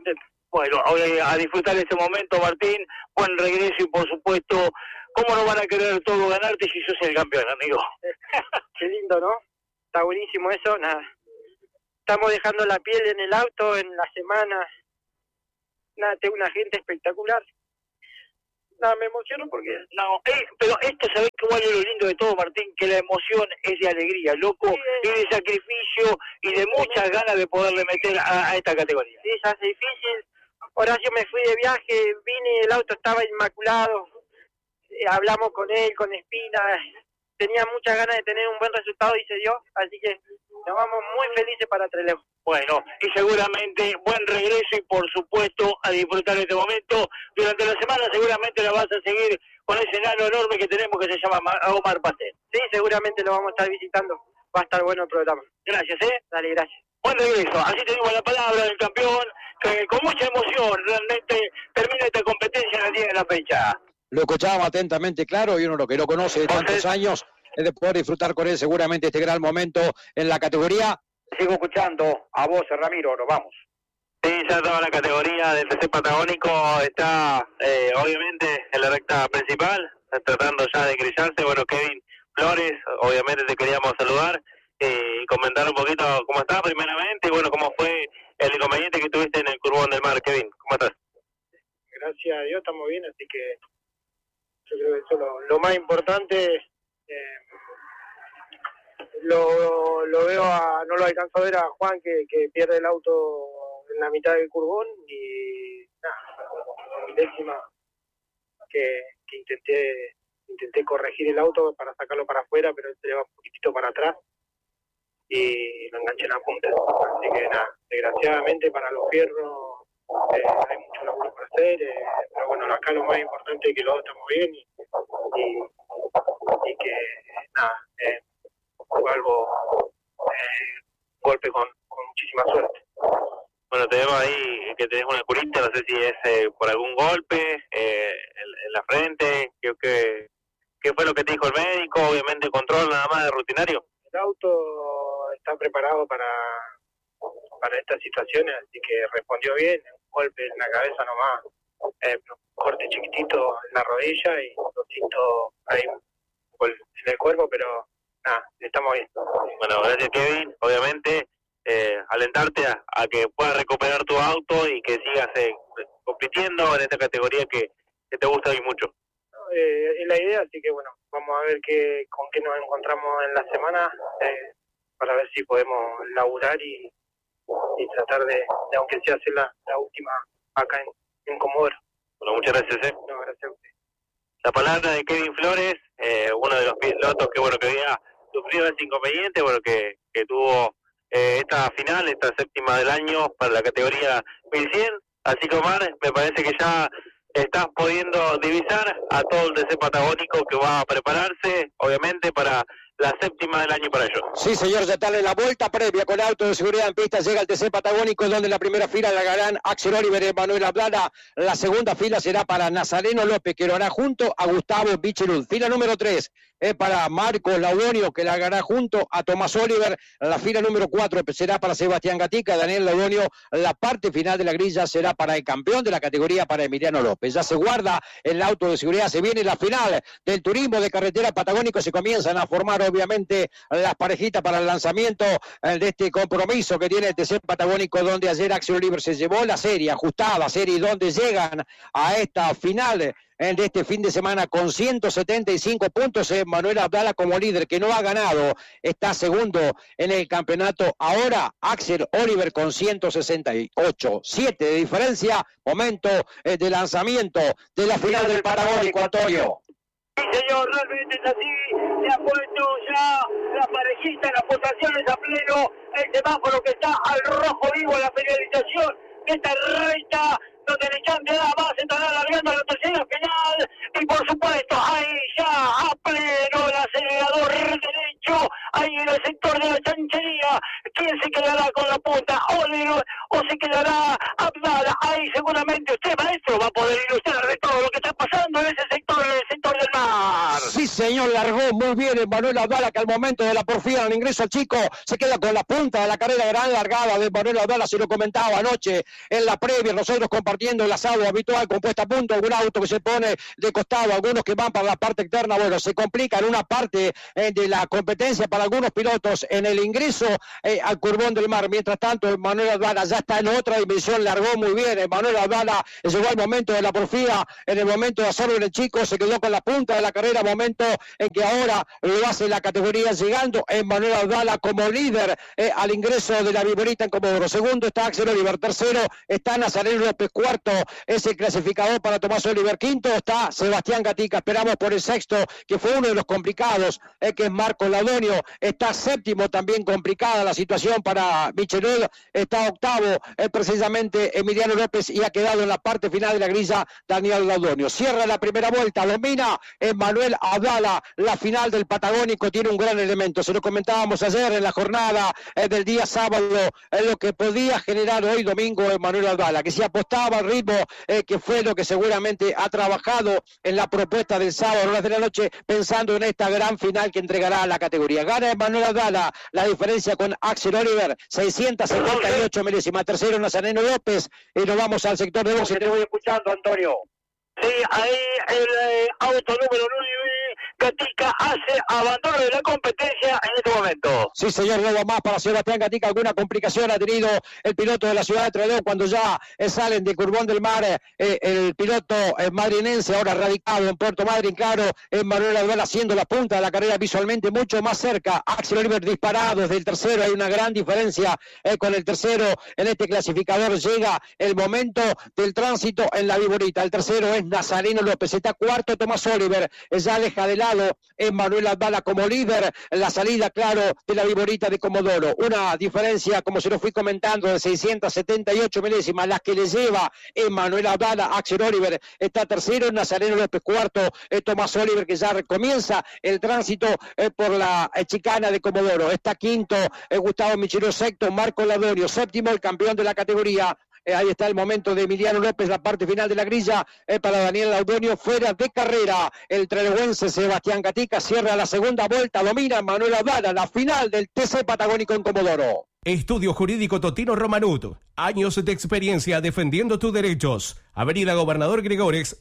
Bueno, hoy a disfrutar este momento, Martín, buen regreso y por supuesto, ¿cómo no van a querer todo ganarte si sos el campeón, amigo? Qué lindo, ¿no? Está buenísimo eso, nada. Estamos dejando la piel en el auto en la semana. Nada, tengo una gente espectacular. Nada, me emociono porque... No, pero esto, ¿sabés cuál es lo lindo de todo, Martín? Que la emoción es de alegría, loco, sí, y de sacrificio y de muchas ganas de poderle meter a esta categoría. Sí, se hace difícil. Horacio, me fui de viaje, vine, el auto estaba inmaculado. Hablamos con él, con Espina. Tenía muchas ganas de tener un buen resultado y se dio. Así que nos vamos muy felices para Trelew. Bueno, y seguramente buen regreso y por supuesto a disfrutar de este momento. Durante la semana seguramente la vas a seguir con ese enano enorme que tenemos que se llama Omar Pastel. Sí, seguramente lo vamos a estar visitando. Va a estar bueno el programa. Gracias, Dale, gracias. Buen regreso. Así tenemos la palabra del campeón, que con mucha emoción realmente termina esta competencia en el día de la fecha. Lo escuchábamos atentamente, claro, y uno lo que lo conoce de tantos años es de poder disfrutar con él seguramente este gran momento en la categoría. Sigo escuchando a vos, Ramiro, nos vamos. Sí, ya toda la categoría del TC Patagónico está obviamente en la recta principal, tratando ya de grillarse. Bueno, Kevin Flores, obviamente te queríamos saludar y comentar un poquito cómo estás primeramente y bueno, cómo fue el inconveniente que tuviste en el Curbón del Mar. Kevin, ¿cómo estás? Gracias a Dios estamos bien, así que yo creo que eso es lo más importante. Lo veo no lo alcanzo a ver a Juan que pierde el auto en la mitad del curbón y nada, milésima que intenté corregir el auto para sacarlo para afuera, pero se le va un poquitito para atrás y lo enganché en la punta. Así que nada, desgraciadamente para los fierros hay mucho laburo por hacer, pero bueno, acá lo más importante es que los dos estamos bien y que nada, fue algo, golpe con muchísima suerte. Bueno, te veo ahí que tenés una curita, no sé si es por algún golpe en la frente, ¿qué fue lo que te dijo el médico? Obviamente control nada más de rutinario. El auto está preparado para estas situaciones, así que respondió bien, un golpe en la cabeza nomás, un corte chiquitito en la rodilla y un poquito ahí en el cuerpo, pero nada, estamos bien. Bueno, gracias Kevin, obviamente alentarte a que puedas recuperar tu auto y que sigas compitiendo en esta categoría que te gusta y mucho. Es la idea, así que bueno, vamos a ver con qué nos encontramos en la semana para ver si podemos laburar y tratar de aunque sea hacer la última acá en Comodoro. Bueno, muchas gracias. No, gracias a usted. La palabra de Kevin Flores, uno de los pilotos que había sufrido ese inconveniente, que tuvo esta final, esta séptima del año para la categoría 1100. Así que Omar, me parece que ya estás pudiendo divisar a todo el TC Patagónico que va a prepararse, obviamente, para la séptima del año para ellos. Sí, señor, ya está en la vuelta previa con auto de seguridad en pista. Llega el TC Patagónico, donde en la primera fila la harán Axel Oliver y Manuel Ablana. La segunda fila será para Nazareno López, que lo hará junto a Gustavo Bichelud. Fila número 3 es para Marcos Laudonio, que la hará junto a Tomás Oliver. La fila número 4 será para Sebastián Gatica, Daniel Laudonio. La parte final de la grilla será para el campeón de la categoría, para Emiliano López. Ya se guarda el auto de seguridad. Se viene la final del turismo de carretera patagónico. Se comienzan a formar obviamente las parejitas para el lanzamiento de este compromiso que tiene el TC Patagónico, donde ayer Axel Oliver se llevó la serie, ajustada serie, donde llegan a esta final de este fin de semana con 175 puntos. Manuel Abdala como líder, que no ha ganado, está segundo en el campeonato. Ahora Axel Oliver con 168, 7 de diferencia. Momento de lanzamiento de la final del Patagónico, Antonio. Sí, señor, realmente es así. Se ha puesto ya la parejita, las pulsaciones a pleno, el semáforo que está al rojo vivo, la penalización que está recta, donde el chante nada más se estará alargando a la tercera final, y por supuesto ahí ya a pleno el acelerador derecho, ahí en el sector de la chanchería. ¿Quién se quedará con la punta? Oliver o se quedará Abdala. Ahí seguramente usted, maestro, va a poder ilustrar de todo lo que está pasando en ese sector, en el sector del mar. Sí, Sí, señor, largó muy bien Manuel Abdala, que al momento de la porfía, al ingreso al chico, se queda con la punta de la carrera gran largada de Manuel Abdala. Se lo comentaba anoche en la previa, nosotros compartiendo el asado habitual con puesta a punto, algún auto que se pone de costado, algunos que van para la parte externa. Bueno, se complica en una parte de la competencia para algunos pilotos en el ingreso al Curbón del Mar. Mientras tanto, Manuel Abdala ya está en otra dimensión, largó muy bien. Manuel Abdala llegó al momento de la porfía, en el momento de hacerlo el chico, se quedó con la punta de la carrera, momento en que ahora lo hace la categoría, llegando Manuel Abdala como líder al ingreso de la Viborita en Comodoro. Segundo está Axel Oliver, tercero está Nazareno López, cuarto es el clasificador para Tomás Oliver, quinto está Sebastián Gatica. Esperamos por el sexto, que fue uno de los complicados, que es Marco Laudonio. Está séptimo, también complicada la situación para Michelot. Está octavo precisamente Emiliano López, y ha quedado en la parte final de la grilla Daniel Laudonio. Cierra la primera vuelta, domina Manuel Abdala. La final del Patagónico tiene un gran elemento, se lo comentábamos ayer en la jornada del día sábado, lo que podía generar hoy domingo Manuel Abdala, que si apostaba al ritmo, que fue lo que seguramente ha trabajado en la propuesta del sábado a las horas de la noche, pensando en esta gran final que entregará a la categoría. Gana Manuel Abdala, la diferencia con Axel Oliver, 678 milésimas. Tercero Nazareno López, y nos vamos al sector de boxe. Te voy escuchando, Antonio. Sí, ahí el auto número 9, Gatica, hace abandono de la competencia en este momento. Sí, señor, no va más para Sebastián Gatica. Alguna complicación ha tenido el piloto de la ciudad de Trelew cuando ya salen de Curbón del Mar. El piloto madrinense, ahora radicado en Puerto Madryn, claro, Manuel Abdala haciendo la punta de la carrera visualmente mucho más cerca. Axel Oliver disparado desde el tercero. Hay una gran diferencia con el tercero en este clasificador. Llega el momento del tránsito en la Viborita. El tercero es Nazareno López. Está cuarto Tomás Oliver. Ya deja de lado Manuel Abdala como líder. La salida, claro, de la Viborita de Comodoro. Una diferencia, como se lo fui comentando, de 678 milésimas, las que le lleva Manuel Abdala. Axel Oliver está tercero, Nazareno López cuarto, Tomás Oliver, que ya comienza el tránsito por la chicana de Comodoro. Está quinto Gustavo Michelot, sexto Marco Laudonio, séptimo el campeón de la categoría. Ahí está el momento de Emiliano López, la parte final de la grilla para Daniel Laudonio, fuera de carrera. El trelewense Sebastián Gatica cierra la segunda vuelta, domina Manuel Abdala, la final del TC Patagónico en Comodoro. Estudio Jurídico Totino Romanut. Años de experiencia defendiendo tus derechos. Avenida Gobernador Gregores,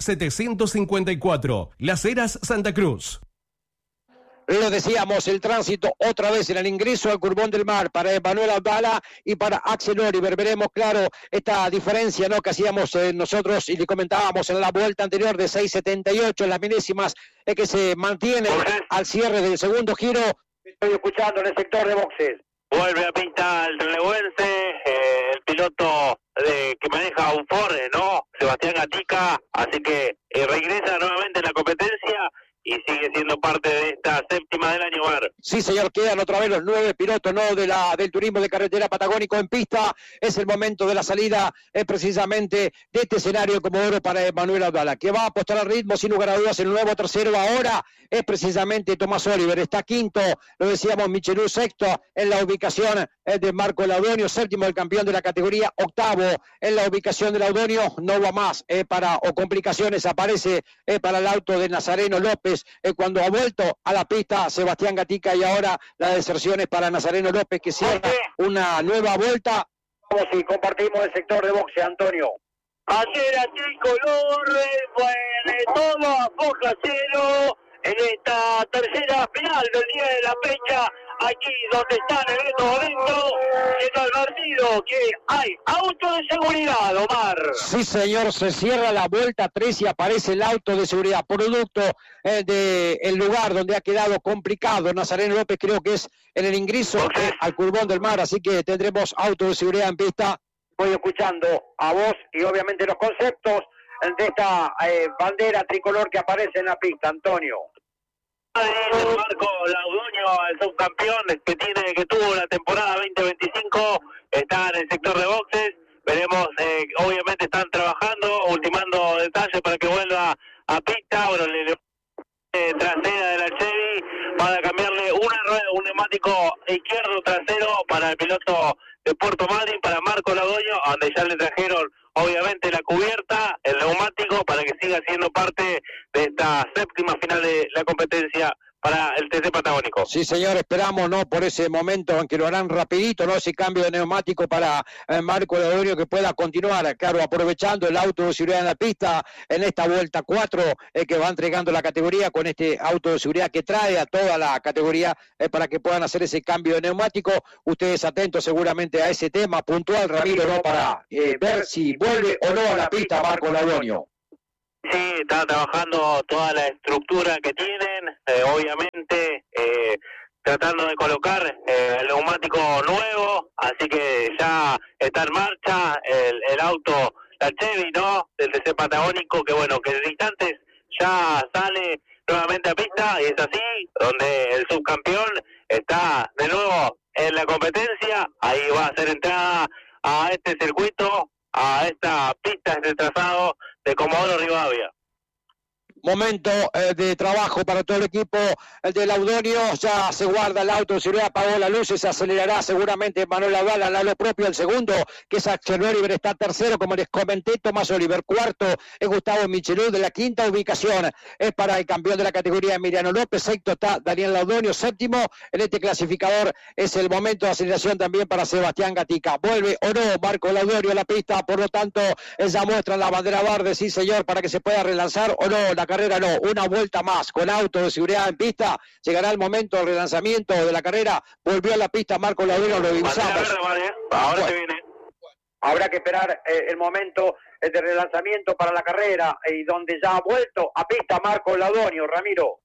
754. Las Heras, Santa Cruz. Lo decíamos, el tránsito otra vez en el ingreso al Curbón del Mar para Manuel Abdala y para Axel Oliver. Veremos, claro, esta diferencia, ¿no?, que hacíamos nosotros y le comentábamos en la vuelta anterior de 6.78 en las milésimas, que se mantiene al cierre del segundo giro. Estoy escuchando en el sector de boxes. Vuelve a pista el relevense, el piloto que maneja un Ford, ¿no? Sebastián Gatica, así que regresa nuevamente en la competencia y sigue siendo parte de esta séptima del año, Mar. Sí, señor, quedan otra vez los 9 pilotos, ¿no?, del turismo de carretera patagónico en pista. Es el momento de la salida precisamente de este escenario de Comodoro para Manuel Abdala, que va a apostar al ritmo sin lugar a dudas. El nuevo tercero ahora es precisamente Tomás Oliver. Está quinto, lo decíamos, Michelot, sexto en la ubicación de Marco Laudonio, séptimo el campeón de la categoría, octavo en la ubicación de Laudonio. No va más o complicaciones aparece para el auto de Nazareno López cuando ha vuelto a la pista Sebastián Gatica, y ahora la deserción es para Nazareno López, que cierra una nueva vuelta. Vamos y compartimos el sector de boxe, Antonio. Ayer a tricolor, todo a foja cero en esta tercera final del día de la fecha, aquí donde están en estos momentos, siendo advertido que hay auto de seguridad, Omar. Sí, señor, se cierra la vuelta 3 y aparece el auto de seguridad, producto del lugar donde ha quedado complicado Nazareno López, creo que es en el ingreso al Curbón del Mar, así que tendremos auto de seguridad en pista. Voy escuchando a vos y obviamente los conceptos de esta bandera tricolor que aparece en la pista, Antonio. Marco Laudonio, el subcampeón que tuvo la temporada 2025, está en el sector de boxes. Veremos, obviamente están trabajando, ultimando detalles para que vuelva a pista. Bueno, trasera de la Chevy, van a cambiarle una rueda, un neumático izquierdo trasero para el piloto de Puerto Madryn, para Marco Laudonio, donde ya le trajeron obviamente la cubierta, el neumático, para que siga siendo parte de esta séptima final de la competencia para el TC Patagónico. Sí, señor, esperamos, ¿no? Por ese momento, aunque lo harán rapidito, ¿no? Ese cambio de neumático para Marco Laudonio, que pueda continuar, claro, aprovechando el auto de seguridad en la pista en esta vuelta 4, que va entregando la categoría con este auto de seguridad que trae a toda la categoría para que puedan hacer ese cambio de neumático. Ustedes atentos seguramente a ese tema puntual, Ramiro, ¿no? Para ver si vuelve o no a la pista Marco Laudonio. Sí, está trabajando toda la estructura que tienen, obviamente tratando de colocar el neumático nuevo, así que ya está en marcha el auto, la Chevy, ¿no? Del TC Patagónico, que bueno, que en instantes ya sale nuevamente a pista, y es así, donde el subcampeón está de nuevo en la competencia, ahí va a ser entrada a este circuito, a esta pista, este trazado de Comodoro Rivadavia. Momento de trabajo para todo el equipo de Laudonio. Ya se guarda el auto de seguridad, apagó las luces, se acelerará seguramente Manuel Abdala a lo propio. El segundo, que es Axel Oliver, está tercero, como les comenté. Tomás Oliver cuarto, es Gustavo Michelú. De la quinta ubicación es para el campeón de la categoría Emiliano López. Sexto está Daniel Laudonio. Séptimo en este clasificador es el momento de aceleración también para Sebastián Gatica. Vuelve o no Marco Laudonio a la pista, por lo tanto ella muestra la bandera verde, sí señor, para que se pueda relanzar o no la carrera. No, una vuelta más con auto de seguridad en pista. Llegará el momento del relanzamiento de la carrera. Volvió a la pista Marco Laudonio, lo divisamos. Ahora se viene. Habrá que esperar el momento de relanzamiento para la carrera, y donde ya ha vuelto a pista Marco Laudonio. Ramiro.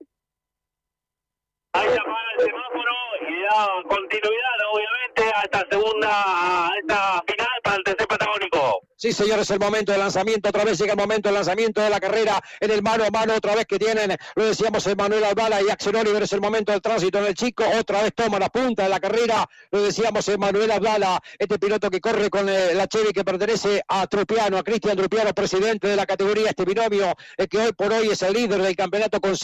Ahí apaga el semáforo y da continuidad, obviamente, a esta a esta final para el TC Patagónico. Sí, señores, el momento de lanzamiento, otra vez llega el momento del lanzamiento de la carrera en el mano a mano, otra vez que tienen, lo decíamos, Manuel Abdala y Axel Oliver, es el momento del tránsito en el Chico, otra vez toma la punta de la carrera, lo decíamos, Manuel Abdala, este piloto que corre con la Chevy que pertenece a Trupiano, a Cristian Trupiano, presidente de la categoría, este binomio que hoy por hoy es el líder del campeonato con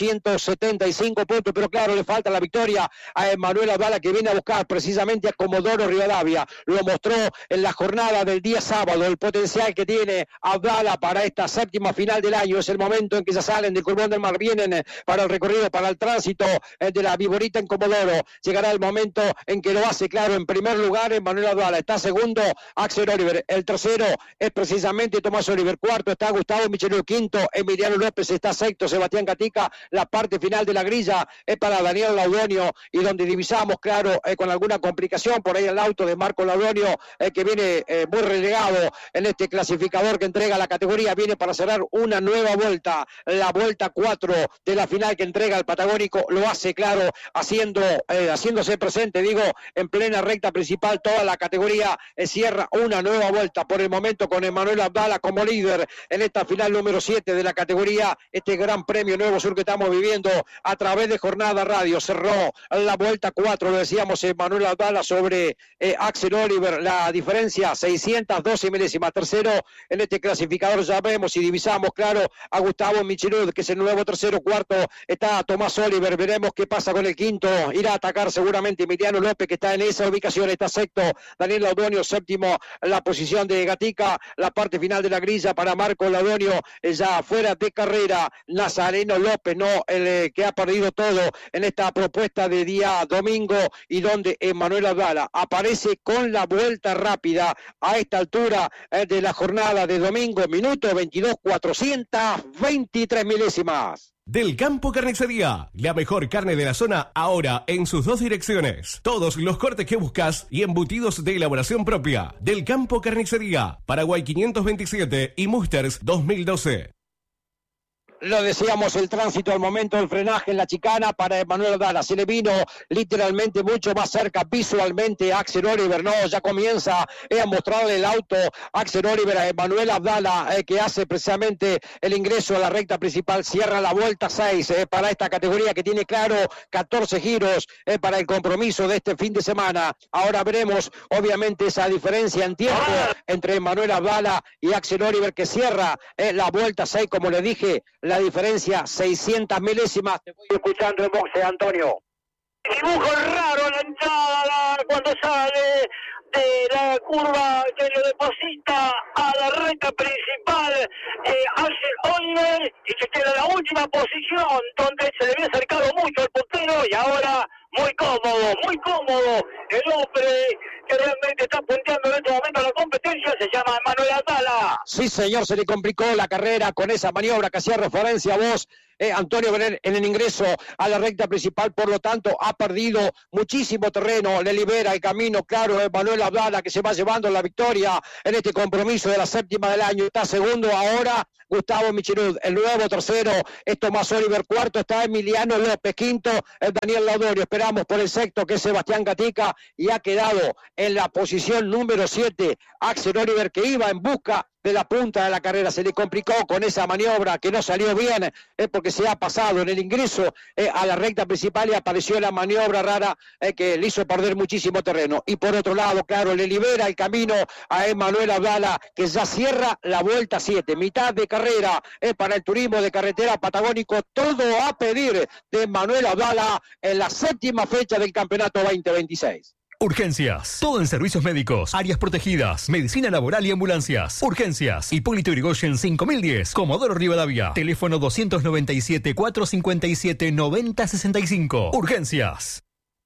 175 puntos, pero claro, le falta la victoria a Manuel Abdala, que viene a buscar precisamente a Comodoro Rivadavia, lo mostró en la jornada del día sábado, el potencial que tiene Abdala para esta séptima final del año. Es el momento en que ya salen del Curbón del Mar, vienen para el recorrido, para el tránsito de la Viborita en Comodoro. Llegará el momento en que lo hace claro. En primer lugar Manuel Abdala, está segundo Axel Oliver, el tercero es precisamente Tomás Oliver, cuarto está Gustavo Michelú, quinto Emiliano López, está sexto Sebastián Gatica. La parte final de la grilla es para Daniel Laudonio, y donde divisamos, claro, con alguna complicación por ahí el auto de Marco Laudonio, que viene muy relegado en este clasificador que entrega la categoría, viene para cerrar una nueva vuelta, la vuelta 4 de la final que entrega el Patagónico. Lo hace claro, haciéndose presente, digo, en plena recta principal. Toda la categoría cierra una nueva vuelta por el momento con Manuel Abdala como líder en esta final número 7 de la categoría, este gran premio Nuevo Sur que estamos viviendo a través de Jornada Radio. Cerró la vuelta 4, lo decíamos, Manuel Abdala sobre Axel Oliver, la diferencia 612 milésimas. Tercero en este clasificador, ya vemos y divisamos, claro, a Gustavo Michelud, que es el nuevo tercero. Cuarto está Tomás Oliver, veremos qué pasa con el quinto. Irá a atacar seguramente Emiliano López, que está en esa ubicación. Está sexto Daniel Laudonio, séptimo la posición de Gatica. La parte final de la grilla para Marco Laudonio, ya fuera de carrera Nazareno López, no el que ha perdido todo en esta propuesta de día domingo, y donde Manuel Abdala aparece con la vuelta rápida a esta altura de la jornada de domingo, minuto 22, 423 milésimas. Del Campo Carnicería, la mejor carne de la zona ahora en sus dos direcciones. Todos los cortes que buscas y embutidos de elaboración propia. Del Campo Carnicería, Paraguay 527 y Musters 2012. Lo decíamos, el tránsito al momento del frenaje en la chicana para Manuel Abdala. Se le vino literalmente mucho más cerca visualmente a Axel Oliver. No, ya comienza a mostrarle el auto Axel Oliver a Manuel Abdala, que hace precisamente el ingreso a la recta principal. Cierra la vuelta 6 para esta categoría, que tiene claro 14 giros para el compromiso de este fin de semana. Ahora veremos obviamente esa diferencia en tiempo entre Manuel Abdala y Axel Oliver, que cierra la vuelta 6, como le dije, la diferencia 600 milésimas. Te voy escuchando en boxe, Antonio. Dibujo raro la entrada cuando sale de la curva que lo deposita a la recta principal Axel Oliver, y que queda en la última posición, donde se le había acercado mucho el puntero, y ahora muy cómodo, el hombre que realmente está punteando en este momento la competencia se llama Emanuel Aldala. Sí, señor, se le complicó la carrera con esa maniobra que hacía referencia a vos, Antonio, en el ingreso a la recta principal, por lo tanto ha perdido muchísimo terreno, le libera el camino, claro, Emanuel Aldala, que se va llevando la victoria en este compromiso de la séptima del año. Está segundo ahora Gustavo Michelud, el nuevo tercero es Tomás Oliver, cuarto está Emiliano López, quinto es Daniel Laudorio, esperamos por el sexto, que es Sebastián Gatica, y ha quedado en la posición número 7 Axel Oliver, que iba en busca de la punta de la carrera. Se le complicó con esa maniobra que no salió bien, porque se ha pasado en el ingreso a la recta principal y apareció la maniobra rara que le hizo perder muchísimo terreno. Y por otro lado, claro, le libera el camino a Emanuel Aldala, que ya cierra la vuelta 7, mitad de carrera para el turismo de carretera patagónico, todo a pedir de Emanuel Aldala en la séptima fecha del campeonato 2026. Urgencias. Todo en servicios médicos, áreas protegidas, medicina laboral y ambulancias. Urgencias. Hipólito Yrigoyen 5010, Comodoro Rivadavia. Teléfono 297-457-9065. Urgencias.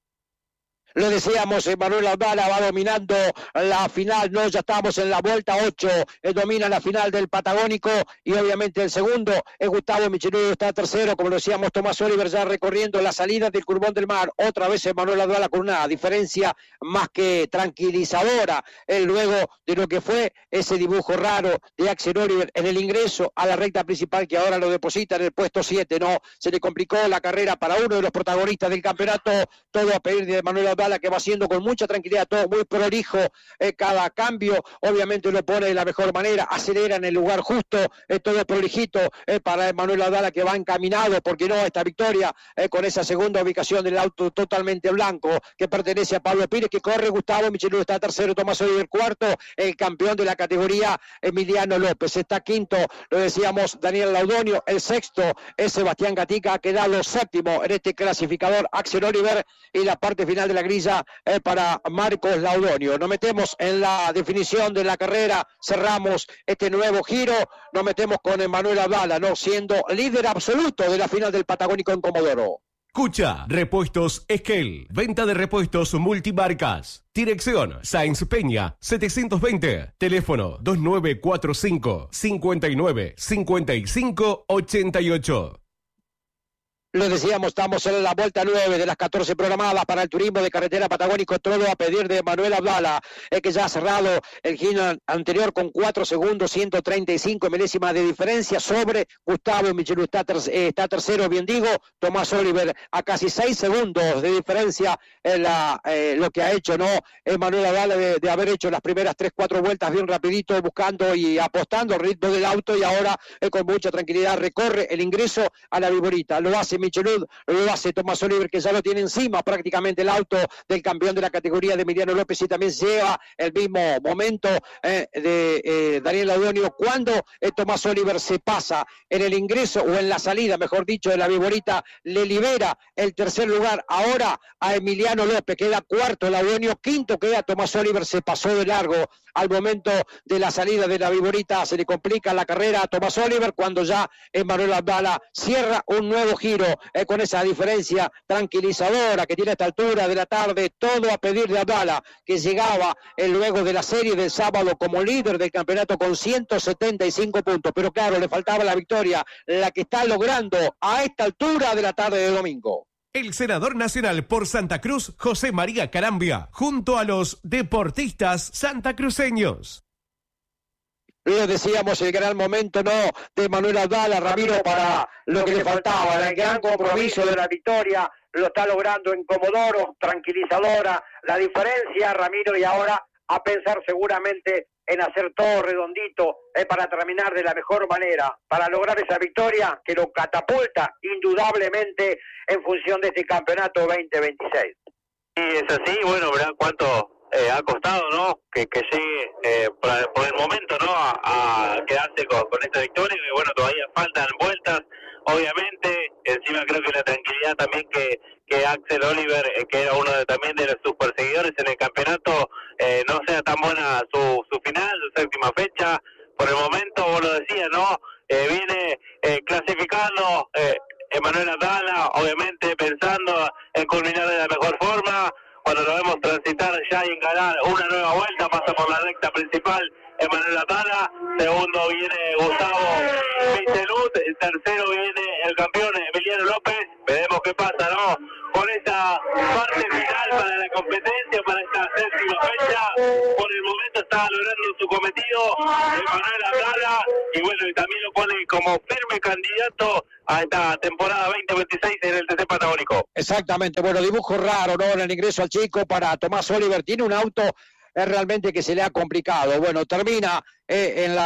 Lo decíamos, Emanuel Aldala va dominando la final, no, ya estamos en la vuelta 8, domina la final del Patagónico, y obviamente el segundo es Gustavo Michelud, está tercero, como lo decíamos, Tomás Oliver ya recorriendo la salida del Curbón del Mar, otra vez Emanuel Aldala con una diferencia más que tranquilizadora, luego de lo que fue ese dibujo raro de Axel Oliver en el ingreso a la recta principal, que ahora lo deposita en el puesto 7, no, se le complicó la carrera para uno de los protagonistas del campeonato, todo a pedir de Emanuel Aldala, que va haciendo con mucha tranquilidad, todo muy prolijo, cada cambio obviamente lo pone de la mejor manera, acelera en el lugar justo, todo prolijito para Emanuel Aldala, que va encaminado, porque no, esta victoria con esa segunda ubicación del auto totalmente blanco que pertenece a Pablo Pires, que corre Gustavo Michelud, está tercero Tomás Oliver, cuarto el campeón de la categoría Emiliano López, está quinto, lo decíamos, Daniel Laudonio, el sexto es Sebastián Gatica, ha quedado séptimo en este clasificador Axel Oliver, y la parte final de la grilla para Marcos Laudonio. Nos metemos en la definición de la carrera, cerramos este nuevo giro, nos metemos con Emanuel Aldala, ¿no?, siendo líder absoluto de la final del Patagónico en Comodoro. Escucha, Repuestos Esquel, venta de repuestos multimarcas. Dirección Sáenz Peña 720, teléfono 2945 59 55 88. Lo decíamos, estamos en la vuelta 9 de las 14 programadas para el turismo de carretera patagónico, todo a pedir de Emanuel Aldala, que ya ha cerrado el giro anterior con 4 segundos, 135 milésimas de diferencia sobre Gustavo Michelud, está tercero, bien digo, Tomás Oliver a casi 6 segundos de diferencia en lo que ha hecho, ¿no?, Emanuel Aldala de haber hecho las primeras 3-4 vueltas bien rapidito, buscando y apostando al ritmo del auto, y ahora con mucha tranquilidad recorre el ingreso a la Viborita, lo hace Michelud, lo hace Tomás Oliver, que ya lo tiene encima prácticamente el auto del campeón de la categoría de Emiliano López, y también lleva el mismo momento de Daniel Laudonio cuando Tomás Oliver se pasa en el ingreso, o en la salida, mejor dicho, de la Viborita, le libera el tercer lugar ahora a Emiliano López, queda cuarto Laudonio, quinto queda Tomás Oliver, se pasó de largo al momento de la salida de la Viborita, se le complica la carrera a Tomás Oliver cuando ya Emanuel Aldala cierra un nuevo giro con esa diferencia tranquilizadora que tiene a esta altura de la tarde, todo a pedir de Aldala, que llegaba luego de la serie del sábado como líder del campeonato con 175 puntos, pero claro, le faltaba la victoria, la que está logrando a esta altura de la tarde de domingo. El senador nacional por Santa Cruz, José María Carambia, junto a los deportistas santacruceños. Lo decíamos, el gran momento, ¿no?, de Emanuel Aldala, Ramiro, para lo que le faltaba, el gran compromiso de la victoria, lo está logrando en Comodoro, tranquilizadora la diferencia, Ramiro, y ahora a pensar seguramente en hacer todo redondito para terminar de la mejor manera, para lograr esa victoria que lo catapulta indudablemente en función de este campeonato 2026. Sí, es así, bueno, verán cuánto ha costado, ¿no?, que llegue por el momento, ¿no?, a quedarse con esta victoria, y bueno, todavía faltan vueltas, obviamente, encima creo que la tranquilidad también que Axel Oliver, que era uno también de sus perseguidores en el campeonato, no sea tan buena su final, su séptima fecha. Por el momento, vos lo decías, ¿no? Viene clasificando Emanuel Aldana, obviamente pensando en culminar de la mejor forma. Cuando lo vemos transitar ya y encarar una nueva vuelta, pasa por la recta principal Emanuel Aldana, segundo viene Gustavo Michelud, el tercero viene el campeón Emiliano López. Veremos qué pasa, ¿no? Con esta parte final para la competencia, para esta séptima fecha. Por el momento está logrando su cometido Emanuel Aldana, y bueno, y también lo pone como firme candidato a esta temporada 2026 en el TC Patagónico. Exactamente, bueno, dibujo raro, ¿no? En el ingreso al chico para Tomás Oliver, tiene un auto realmente que se le ha complicado. Bueno, termina en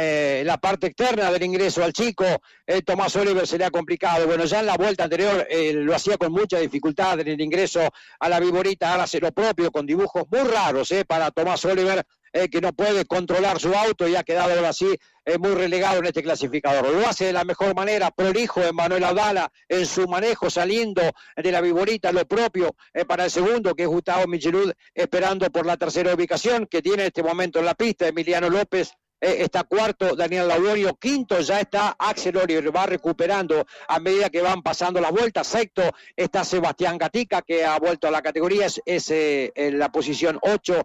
la parte externa del ingreso al chico, Tomás Oliver se le ha complicado. Bueno, ya en la vuelta anterior lo hacía con mucha dificultad en el ingreso a la Viborita, ahora hace lo propio con dibujos muy raros para Tomás Oliver, que no puede controlar su auto y ha quedado ahora sí muy relegado en este clasificador. Lo hace de la mejor manera, prolijo Emanuel Aldana en su manejo, saliendo de la Viborita, lo propio para el segundo, que es Gustavo Michelud, esperando por la tercera ubicación que tiene en este momento en la pista Emiliano López. Está cuarto Daniel Laudorio, quinto ya está Axel Oliver, va recuperando a medida que van pasando las vueltas. Sexto está Sebastián Gatica, que ha vuelto a la categoría, es en la posición 8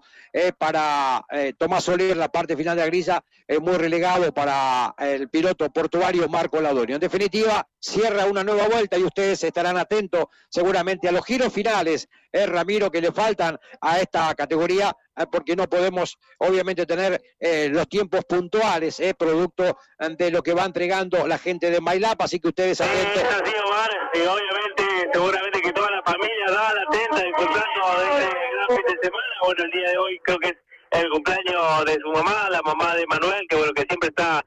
para Tomás Oliver, la parte final de la grilla, muy relegado para el piloto portuario Marco Laudorio. En definitiva, cierra una nueva vuelta y ustedes estarán atentos seguramente a los giros finales, Ramiro, que le faltan a esta categoría, porque no podemos obviamente tener los tiempos puntuales, producto de lo que va entregando la gente de MyLab, así que ustedes atentos. Es así, Omar, y obviamente, seguramente que toda la familia da la atenta disfrutando de este gran fin de semana. Bueno, el día de hoy creo que es el cumpleaños de su mamá, la mamá de Manuel, que bueno, que siempre está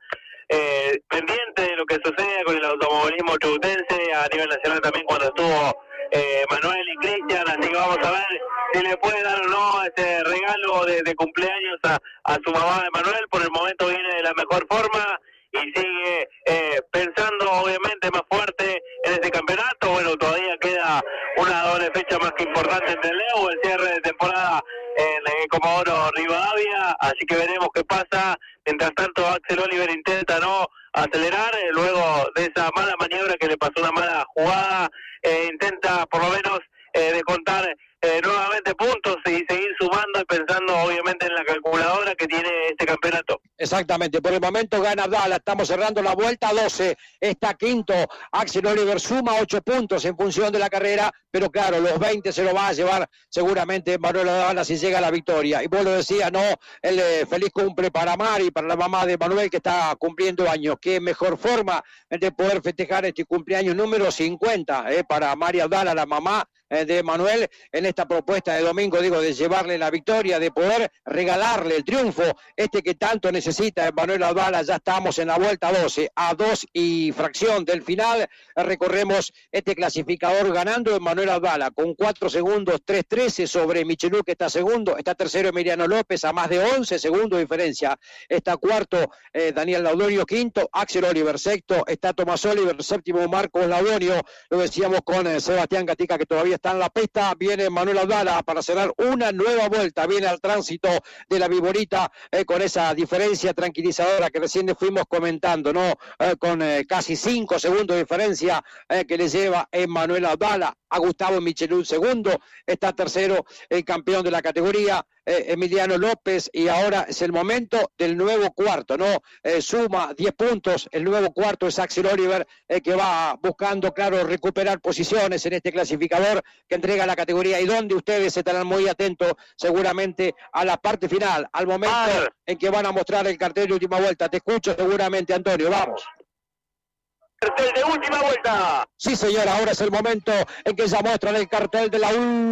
pendiente de lo que sucede con el automovilismo chubutense, a nivel nacional también cuando estuvo Manuel y Cristian, así que vamos a ver si le puede dar o no este regalo de cumpleaños a su mamá de Manuel. Por el momento viene de la mejor forma y sigue pensando obviamente más fuerte en este campeonato. Bueno, todavía queda una doble fecha más que importante en el Leo, el cierre de temporada en Comodoro Rivadavia, así que veremos qué pasa. Mientras tanto, Axel Oliver intenta no acelerar, luego de esa mala maniobra que le pasó, una mala jugada, intenta por lo menos descontar nuevamente puntos y seguir sumando y pensando obviamente en la calculadora que tiene este campeonato. Exactamente, por el momento gana Abdala, estamos cerrando la vuelta 12, está quinto, Axel Oliver suma 8 puntos en función de la carrera, pero claro, los 20 se lo va a llevar seguramente Manuel Abdala si llega a la victoria. Y vos lo decías, ¿no? El feliz cumple para Mari, para la mamá de Manuel que está cumpliendo años. Qué mejor forma de poder festejar este cumpleaños número 50 para Mari Abdala, la mamá de Manuel, en esta propuesta de domingo, digo, de llevarle la victoria, de poder regalarle el triunfo, que tanto necesita Manuel Abdala. Ya estamos en la vuelta 12, a 2 y fracción del final, recorremos este clasificador ganando Manuel Abdala con 4 segundos, 3:13 sobre Michelud, que está segundo, está tercero Emiliano López a más de 11 segundos de diferencia, está cuarto Daniel Laudorio, quinto Axel Oliver, sexto está Tomás Oliver, séptimo Marcos Laudorio, lo decíamos con Sebastián Gatica, que todavía está en la pista. Viene Manuel Abdala para cerrar una nueva vuelta, viene al tránsito de la Viborita con esa diferencia tranquilizadora que recién fuimos comentando, ¿no? Con casi 5 segundos de diferencia que le lleva Manuel Abdala a Gustavo Michelud segundo, está tercero el campeón de la categoría Emiliano López, y ahora es el momento del nuevo cuarto, ¿no? Suma 10 puntos, el nuevo cuarto es Axel Oliver, que va buscando, claro, recuperar posiciones en este clasificador que entrega la categoría, y donde ustedes estarán muy atentos seguramente a la parte final, al momento en que van a mostrar el cartel de última vuelta. Te escucho seguramente, Antonio, vamos. Cartel de última vuelta. Sí, señor, ahora es el momento en que ya muestran el cartel de la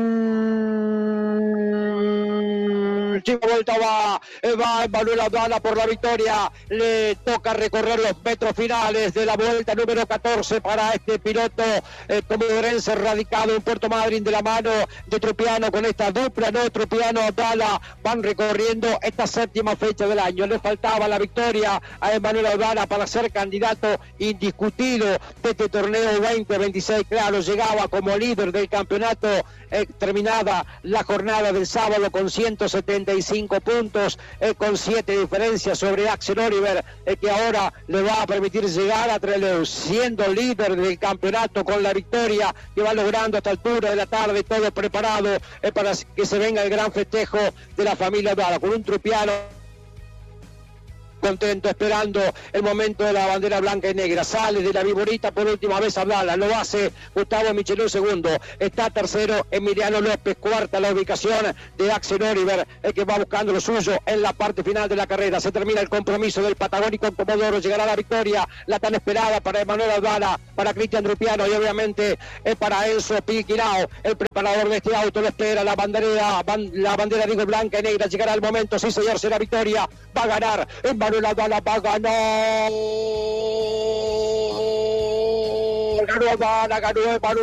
última vuelta. Va Manuel Abdala por la victoria, le toca recorrer los metros finales de la vuelta número 14 para este piloto comodorense radicado en Puerto Madryn, de la mano de Tropiano, con esta dupla, ¿no? Tropiano Abdala van recorriendo esta séptima fecha del año. Le faltaba la victoria a Manuel Abdala para ser candidato indiscutido de este torneo 2026. Claro, llegaba como líder del campeonato terminada la jornada del sábado con 170 35 puntos, con 7 diferencias sobre Axel Oliver, que ahora le va a permitir llegar a Trelew, siendo líder del campeonato con la victoria que va logrando a esta altura de la tarde, todo preparado para que se venga el gran festejo de la familia Dara, con un trupiano contento, esperando el momento de la bandera blanca y negra. Sale de la Viborita por última vez Abdala, lo hace Gustavo Michelú segundo, está tercero Emiliano López, cuarta la ubicación de Axel Oliver, el que va buscando lo suyo en la parte final de la carrera. Se termina el compromiso del patagónico en Comodoro, llegará la victoria, la tan esperada para Emanuel Abdala, para Cristian Drupiano y obviamente para Enzo Piquirao, el preparador de este auto. Lo espera la bandera digo blanca y negra, llegará el momento, sí señor, será victoria, va a ganar Emanuel Abdala, va a ganar, ganó Abdala, ganó Emanuel.